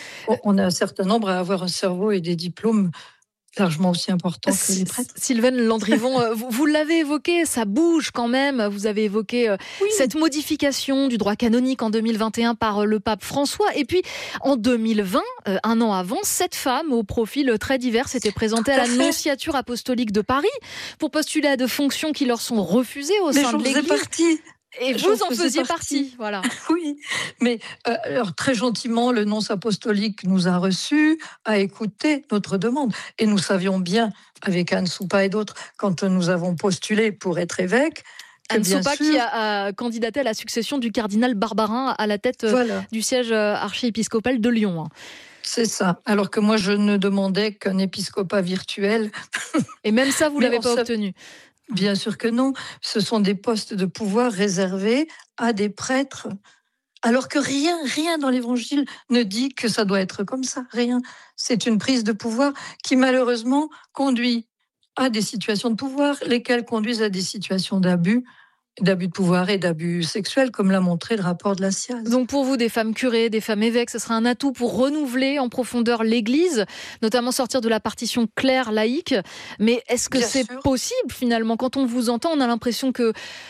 On a un certain nombre à avoir un cerveau et des diplômes largement aussi importants que les prêtres. Sylvaine Landrivon, vous, vous l'avez évoqué, ça bouge quand même. Vous avez évoqué oui. cette modification du droit canonique en deux mille vingt et un par le pape François. Et puis, en deux mille vingt, un an avant, sept femmes au profil très divers s'étaient présentées à, à la nonciature apostolique de Paris pour postuler à de fonctions qui leur sont refusées au Mais sein de l'Église. Partie. Et vous en faisiez partie. partie, voilà. Oui, mais euh, alors, très gentiment, le nonce apostolique nous a reçus, a écouté notre demande. Et nous savions bien, avec Anne Soupa et d'autres, quand nous avons postulé pour être évêque, Anne Soupa sûr... qui a, a candidaté à la succession du cardinal Barbarin à la tête voilà. du siège archiépiscopal de Lyon. Hein. C'est ça. Alors que moi, je ne demandais qu'un épiscopat virtuel. Et même ça, vous ne l'avez pas obtenu. Bien sûr que non. Ce sont des postes de pouvoir réservés à des prêtres. Alors que rien, rien dans l'Évangile ne dit que ça doit être comme ça. Rien. C'est une prise de pouvoir qui malheureusement conduit à des situations de pouvoir, lesquelles conduisent à des situations d'abus, d'abus de pouvoir et d'abus sexuels, comme l'a montré le rapport de la S I A Z. Donc pour vous, des femmes curées, des femmes évêques, ce sera un atout pour renouveler en profondeur l'Église, notamment sortir de la partition claire laïque. Mais est-ce que Bien c'est sûr. possible finalement ? Quand on vous entend, on a l'impression que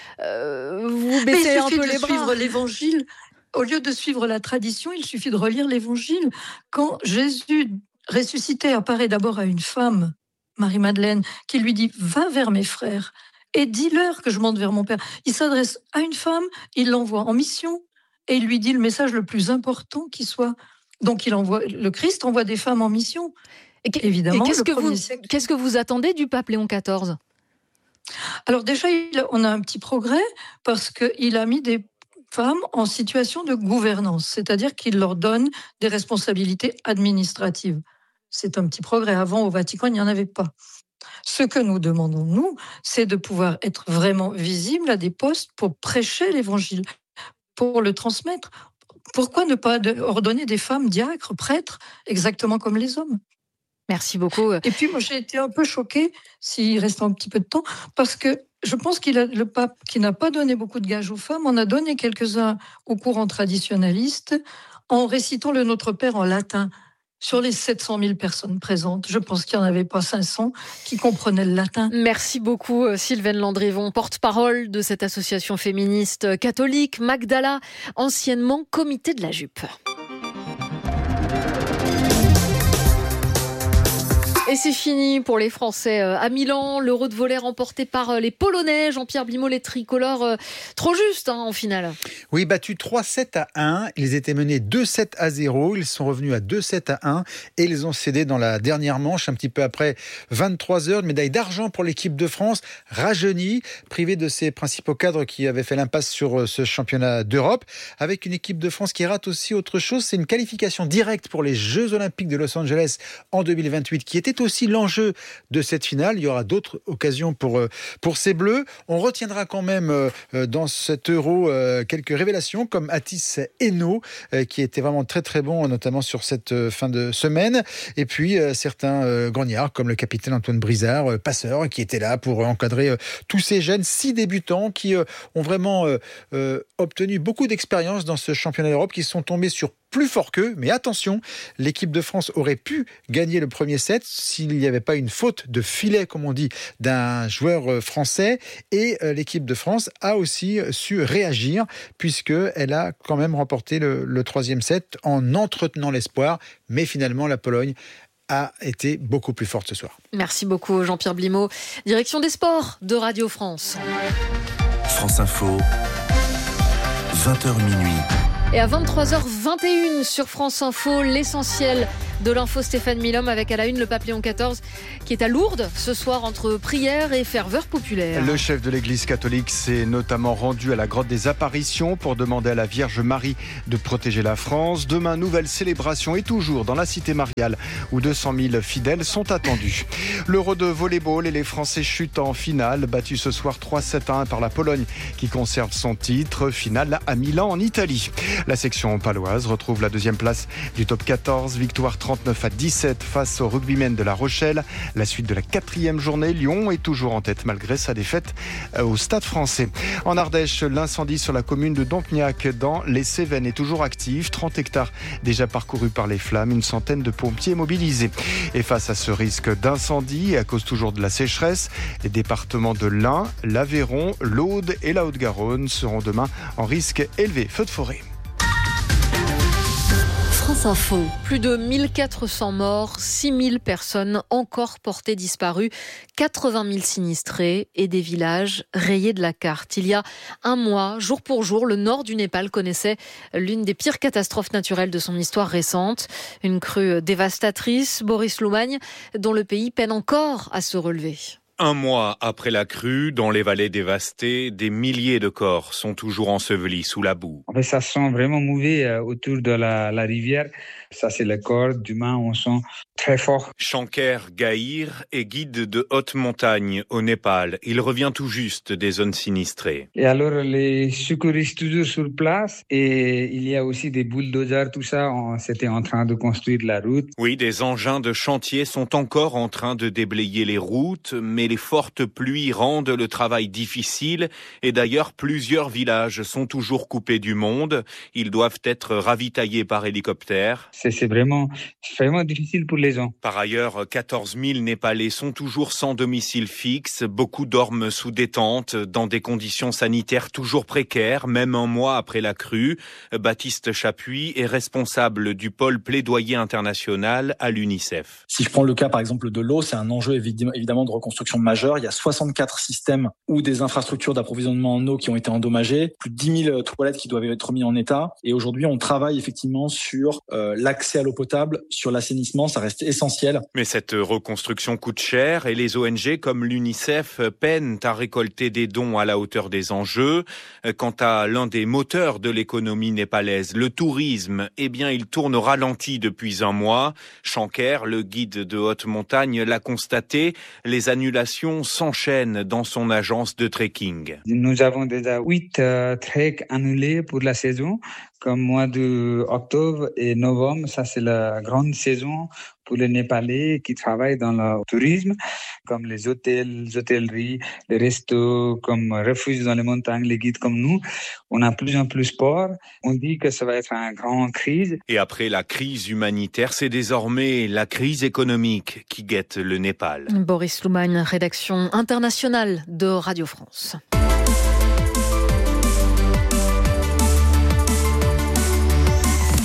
euh, vous baissez un peu les bras. Il suffit de suivre l'Évangile. Au lieu de suivre la tradition, il suffit de relire l'Évangile. Quand Jésus ressuscité apparaît d'abord à une femme, Marie-Madeleine, qui lui dit « Va vers mes frères ». Et dis-leur que je monte vers mon Père. Il s'adresse à une femme, il l'envoie en mission et il lui dit le message le plus important qui soit. Donc il envoie, le Christ envoie des femmes en mission. Et qu- Évidemment. Et qu'est-ce, que vous, siècle... qu'est-ce que vous attendez du pape Léon quatorze ? Alors déjà, il, on a un petit progrès parce qu'il a mis des femmes en situation de gouvernance, c'est-à-dire qu'il leur donne des responsabilités administratives. C'est un petit progrès. Avant, au Vatican, il n'y en avait pas. Ce que nous demandons, nous, c'est de pouvoir être vraiment visible à des postes pour prêcher l'Évangile, pour le transmettre. Pourquoi ne pas ordonner des femmes diacres, prêtres, exactement comme les hommes ? Merci beaucoup. Et puis, moi, j'ai été un peu choquée, s'il reste un petit peu de temps, parce que je pense qu'il a le pape, qui n'a pas donné beaucoup de gages aux femmes, en a donné quelques-uns au courant traditionnaliste, en récitant le Notre Père en latin. Sur les sept cent mille personnes présentes, je pense qu'il n'y en avait pas cinq cents qui comprenaient le latin. Merci beaucoup Sylvaine Landrivon, porte-parole de cette association féministe catholique Magdala, anciennement comité de la jupe. Et c'est fini pour les Français à Milan. L'Euro de volley remporté par les Polonais. Jean-Pierre Blimaud, les tricolores, trop juste hein, en finale. Oui, battus trois sept à un. Ils étaient menés deux sept à zéro. Ils sont revenus à deux sept à un et ils ont cédé dans la dernière manche, un petit peu après vingt-trois heures. Une médaille d'argent pour l'équipe de France, rajeunie, privée de ses principaux cadres qui avaient fait l'impasse sur ce championnat d'Europe. Avec une équipe de France qui rate aussi autre chose, c'est une qualification directe pour les Jeux Olympiques de Los Angeles en deux mille vingt-huit, qui était aussi l'enjeu de cette finale. Il y aura d'autres occasions pour, pour ces Bleus. On retiendra quand même dans cet Euro quelques révélations comme Atis Eno, qui était vraiment très très bon, notamment sur cette fin de semaine. Et puis certains grognards comme le capitaine Antoine Brizard, passeur, qui était là pour encadrer tous ces jeunes, six débutants qui ont vraiment obtenu beaucoup d'expérience dans ce championnat d'Europe, qui sont tombés sur plus fort qu'eux, mais attention, l'équipe de France aurait pu gagner le premier set s'il n'y avait pas une faute de filet, comme on dit, d'un joueur français. Et l'équipe de France a aussi su réagir, puisqu'elle a quand même remporté le, le troisième set en entretenant l'espoir. Mais finalement, la Pologne a été beaucoup plus forte ce soir. Merci beaucoup Jean-Pierre Blimaud. Direction des sports de Radio France. France Info, vingt heures minuit. Et à vingt-trois heures vingt et une sur France Info, l'essentiel de l'info Stéphane Milhomme avec à la une le pape Léon quatorze qui est à Lourdes ce soir entre prière et ferveur populaire. Le chef de l'Église catholique s'est notamment rendu à la grotte des Apparitions pour demander à la Vierge Marie de protéger la France. Demain, nouvelle célébration et toujours dans la cité mariale où deux cent mille fidèles sont attendus. L'Euro de volleyball et les Français chutent en finale, battus ce soir trois sept à un par la Pologne qui conserve son titre. Finale à Milan en Italie. La section paloise retrouve la deuxième place du top quatorze, victoire trente-neuf à dix-sept face aux rugbymen de La Rochelle. La suite de la quatrième journée, Lyon est toujours en tête malgré sa défaite au Stade français. En Ardèche, l'incendie sur la commune de Dompniac dans les Cévennes est toujours actif. trente hectares déjà parcourus par les flammes, une centaine de pompiers mobilisés. Et face à ce risque d'incendie, et à cause toujours de la sécheresse, les départements de l'Ain, l'Aveyron, l'Aude et la Haute-Garonne seront demain en risque élevé. Feu de forêt. France Info. Plus de mille quatre cents morts, six mille personnes encore portées disparues, quatre-vingt mille sinistrés et des villages rayés de la carte. Il y a un mois, jour pour jour, le nord du Népal connaissait l'une des pires catastrophes naturelles de son histoire récente. Une crue dévastatrice, Boris Loumagne, dont le pays peine encore à se relever. Un mois après la crue, dans les vallées dévastées, des milliers de corps sont toujours ensevelis sous la boue. En fait, ça sent vraiment mauvais euh, autour de la, la rivière. Ça, c'est le corps d'humain, on sent très fort. Shankar Gahir est guide de haute montagne au Népal. Il revient tout juste des zones sinistrées. Et alors, les secouristes toujours sur place et il y a aussi des bulldozers, tout ça. On, c'était en train de construire la route. Oui, des engins de chantier sont encore en train de déblayer les routes, mais les fortes pluies rendent le travail difficile. Et d'ailleurs, plusieurs villages sont toujours coupés du monde. Ils doivent être ravitaillés par hélicoptère. C'est, c'est vraiment, vraiment difficile pour les gens. Par ailleurs, quatorze mille Népalais sont toujours sans domicile fixe. Beaucoup dorment sous des tentes, dans des conditions sanitaires toujours précaires, même un mois après la crue. Baptiste Chapuis est responsable du pôle plaidoyer international à l'UNICEF. Si je prends le cas, par exemple, de l'eau, c'est un enjeu évidemment de reconstruction majeure. Il y a soixante-quatre systèmes ou des infrastructures d'approvisionnement en eau qui ont été endommagées, plus de dix mille toilettes qui doivent être mises en état. Et aujourd'hui, on travaille effectivement sur euh, l'accès à l'eau potable, sur l'assainissement, ça reste essentiel. Mais cette reconstruction coûte cher et les O N G comme l'UNICEF peinent à récolter des dons à la hauteur des enjeux. Quant à l'un des moteurs de l'économie népalaise, le tourisme, eh bien, il tourne au ralenti depuis un mois. Shankar, le guide de haute montagne, l'a constaté, les annulations s'enchaînent dans son agence de trekking. Nous avons déjà huit euh, treks annulés pour la saison. Comme mois d'octobre et novembre, ça c'est la grande saison pour les Népalais qui travaillent dans le tourisme, comme les hôtels, les hôtelleries, les restos, comme refuges dans les montagnes, les guides comme nous. On a plus en plus peur. On dit que ça va être une grande crise. Et après la crise humanitaire, c'est désormais la crise économique qui guette le Népal. Boris Loumagne, rédaction internationale de Radio France.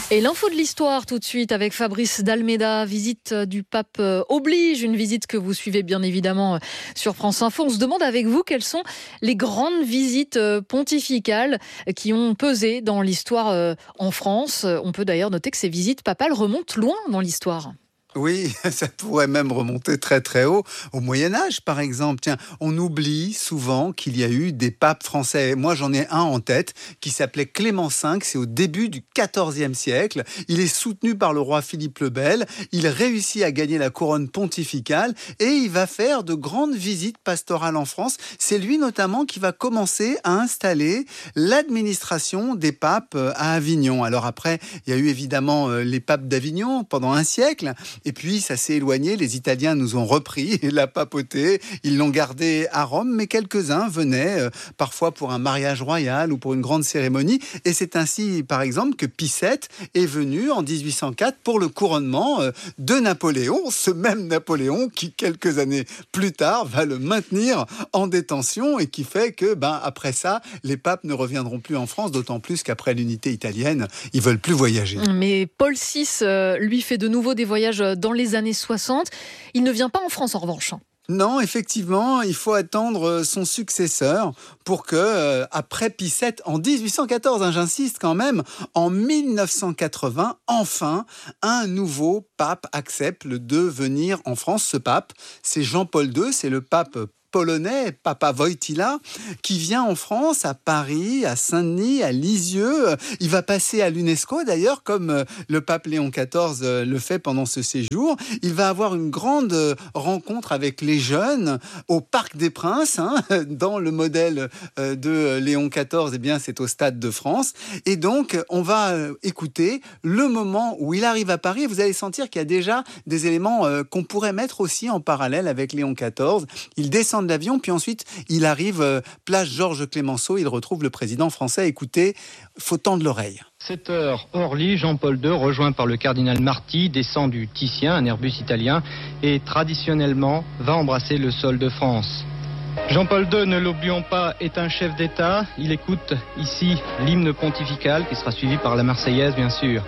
Et l'info de l'histoire tout de suite avec Fabrice d'Almeida. Visite du pape oblige, une visite que vous suivez bien évidemment sur France Info. On se demande avec vous quelles sont les grandes visites pontificales qui ont pesé dans l'histoire en France. On peut d'ailleurs noter que ces visites papales remontent loin dans l'histoire. Oui, ça pourrait même remonter très très haut, au Moyen-Âge par exemple. Tiens, on oublie souvent qu'il y a eu des papes français. Moi j'en ai un en tête qui s'appelait Clément cinq, c'est au début du quatorzième siècle. Il est soutenu par le roi Philippe le Bel, il réussit à gagner la couronne pontificale et il va faire de grandes visites pastorales en France. C'est lui notamment qui va commencer à installer l'administration des papes à Avignon. Alors après, il y a eu évidemment les papes d'Avignon pendant un siècle. Et puis, ça s'est éloigné. Les Italiens nous ont repris la papauté. Ils l'ont gardée à Rome, mais quelques-uns venaient euh, parfois pour un mariage royal ou pour une grande cérémonie. Et c'est ainsi, par exemple, que Pie sept est venu en dix-huit cent quatre pour le couronnement euh, de Napoléon. Ce même Napoléon qui, quelques années plus tard, va le maintenir en détention et qui fait que, ben, après ça, les papes ne reviendront plus en France, d'autant plus qu'après l'unité italienne, ils veulent plus voyager. Mais Paul six, euh, lui, fait de nouveau des voyages dans les années soixante. Il ne vient pas en France en revanche. Non, effectivement, il faut attendre son successeur pour que, euh, après Pie sept, en dix-huit cent quatorze, hein, j'insiste quand même, en mille neuf cent quatre-vingts, enfin, un nouveau pape accepte de venir en France. Ce pape, c'est Jean-Paul deux, c'est le pape polonais, Papa Wojtyła, qui vient en France, à Paris, à Saint-Denis, à Lisieux. Il va passer à l'UNESCO, d'ailleurs, comme le pape Léon quatorze le fait pendant ce séjour. Il va avoir une grande rencontre avec les jeunes au Parc des Princes, hein, dans le modèle de Léon quatorze, eh bien, c'est au Stade de France. Et donc, on va écouter le moment où il arrive à Paris. Et vous allez sentir qu'il y a déjà des éléments qu'on pourrait mettre aussi en parallèle avec Léon quatorze. Il descend de l'avion, puis ensuite il arrive euh, place Georges Clemenceau, il retrouve le président français. Écoutez, faut tendre l'oreille. sept heures, Orly, Jean-Paul deux, rejoint par le cardinal Marty, descend du Titien, un Airbus italien, et traditionnellement va embrasser le sol de France. Jean-Paul deux, ne l'oublions pas, est un chef d'État. Il écoute ici l'hymne pontifical, qui sera suivi par la Marseillaise, bien sûr.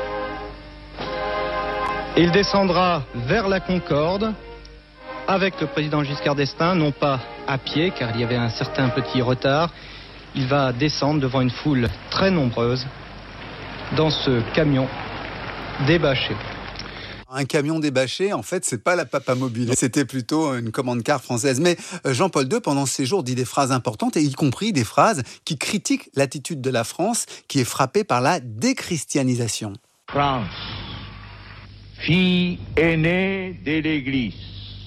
Il descendra vers la Concorde, avec le président Giscard d'Estaing, non pas à pied, car il y avait un certain petit retard. Il va descendre devant une foule très nombreuse dans ce camion débâché. Un camion débâché, en fait, c'est pas la Papamobile. C'était plutôt une commande-car française. Mais Jean-Paul deux, pendant ce séjour, dit des phrases importantes, et y compris des phrases qui critiquent l'attitude de la France, qui est frappée par la déchristianisation. France, fille aînée de l'Église,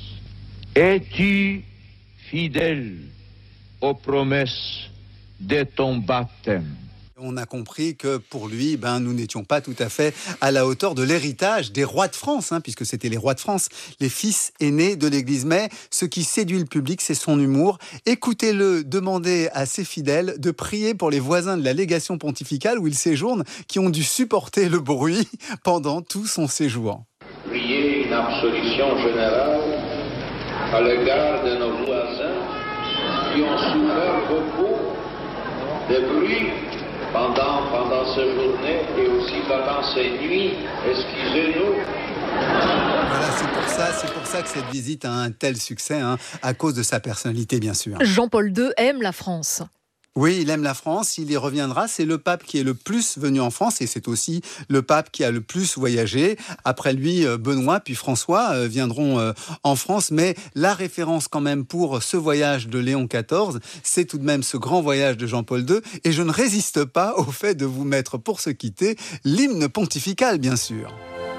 es-tu fidèle aux promesses de ton baptême? On a compris que pour lui, ben, nous n'étions pas tout à fait à la hauteur de l'héritage des rois de France, hein, puisque c'était les rois de France, les fils aînés de l'Église. Mais ce qui séduit le public, c'est son humour. Écoutez-le demander à ses fidèles de prier pour les voisins de la légation pontificale où il séjourne, qui ont dû supporter le bruit pendant tout son séjour. Priez une absolution générale à l'égard de nos voisins qui ont souffert beaucoup de bruit pendant, pendant ces journées et aussi pendant ces nuits. Excusez-nous. Voilà, c'est pour ça, c'est pour ça que cette visite a un tel succès, hein, à cause de sa personnalité, bien sûr. Jean-Paul deux aime la France. Oui, il aime la France, il y reviendra. C'est le pape qui est le plus venu en France et c'est aussi le pape qui a le plus voyagé. Après lui, Benoît puis François viendront en France. Mais la référence quand même pour ce voyage de Léon quatorze, c'est tout de même ce grand voyage de Jean-Paul deux. Et je ne résiste pas au fait de vous mettre pour se quitter l'hymne pontifical, bien sûr.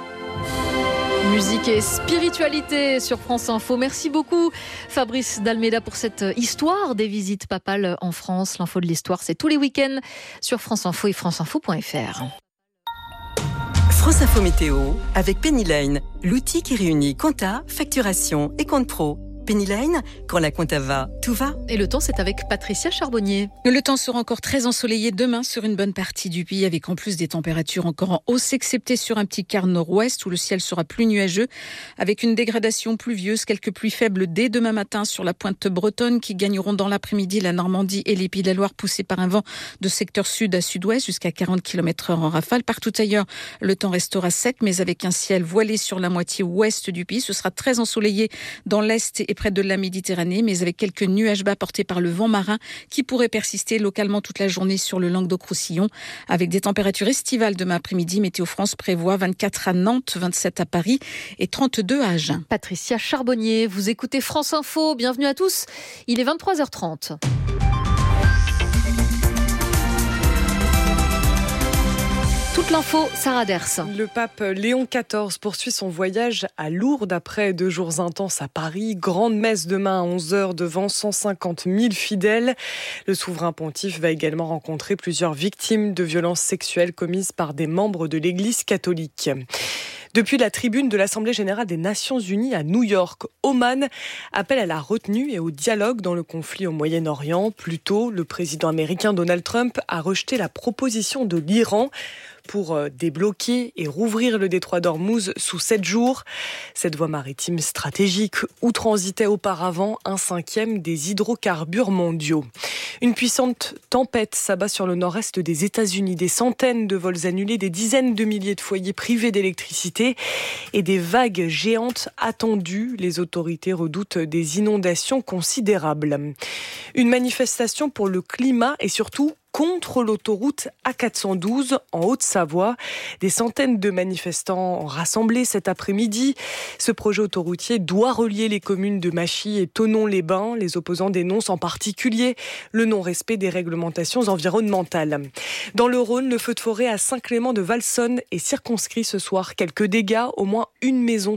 Musique et spiritualité sur France Info. Merci beaucoup Fabrice d'Almeida pour cette histoire des visites papales en France. L'info de l'histoire, c'est tous les week-ends sur France Info et franceinfo point f r. France Info Météo avec Penny Lane, l'outil qui réunit compta, facturation et compte pro. Penny Lane, quand la compta va, tout va. Et le temps, c'est avec Patricia Charbonnier. Le temps sera encore très ensoleillé demain sur une bonne partie du pays, avec en plus des températures encore en hausse, excepté sur un petit quart nord-ouest où le ciel sera plus nuageux, avec une dégradation pluvieuse, quelques pluies faibles dès demain matin sur la pointe bretonne qui gagneront dans l'après-midi la Normandie et les Pays de la Loire, poussés par un vent de secteur sud à sud-ouest jusqu'à quarante kilomètres heure en rafale. Partout ailleurs, le temps restera sec, mais avec un ciel voilé sur la moitié ouest du pays. Ce sera très ensoleillé dans l'est et près de la Méditerranée, mais avec quelques nuages bas portés par le vent marin qui pourraient persister localement toute la journée sur le Languedoc-Roussillon, avec des températures estivales demain après-midi. Météo France prévoit vingt-quatre à Nantes, vingt-sept à Paris et trente-deux à Agen. Patricia Charbonnier, vous écoutez France Info. Bienvenue à tous. Il est vingt-trois heures trente. Toute l'info, Sarah Ders. Le pape Léon quatorze poursuit son voyage à Lourdes après deux jours intenses à Paris. Grande messe demain à onze heures devant cent cinquante mille fidèles. Le souverain pontife va également rencontrer plusieurs victimes de violences sexuelles commises par des membres de l'Église catholique. Depuis la tribune de l'Assemblée générale des Nations unies à New York, Oman appelle à la retenue et au dialogue dans le conflit au Moyen-Orient. Plus tôt, le président américain Donald Trump a rejeté la proposition de l'Iran pour débloquer et rouvrir le détroit d'Ormuz sous sept jours. Cette voie maritime stratégique où transitait auparavant un cinquième des hydrocarbures mondiaux. Une puissante tempête s'abat sur le nord-est des États-Unis. Des centaines de vols annulés, des dizaines de milliers de foyers privés d'électricité et des vagues géantes attendues. Les autorités redoutent des inondations considérables. Une manifestation pour le climat et surtout contre l'autoroute A quatre cent douze en Haute-Savoie. Des centaines de manifestants rassemblés cet après-midi. Ce projet autoroutier doit relier les communes de Machy et Thonon-les-Bains. Les opposants dénoncent en particulier le non-respect des réglementations environnementales. Dans le Rhône, le feu de forêt à Saint-Clément de Valsonne est circonscrit ce soir. Quelques dégâts, au moins une maison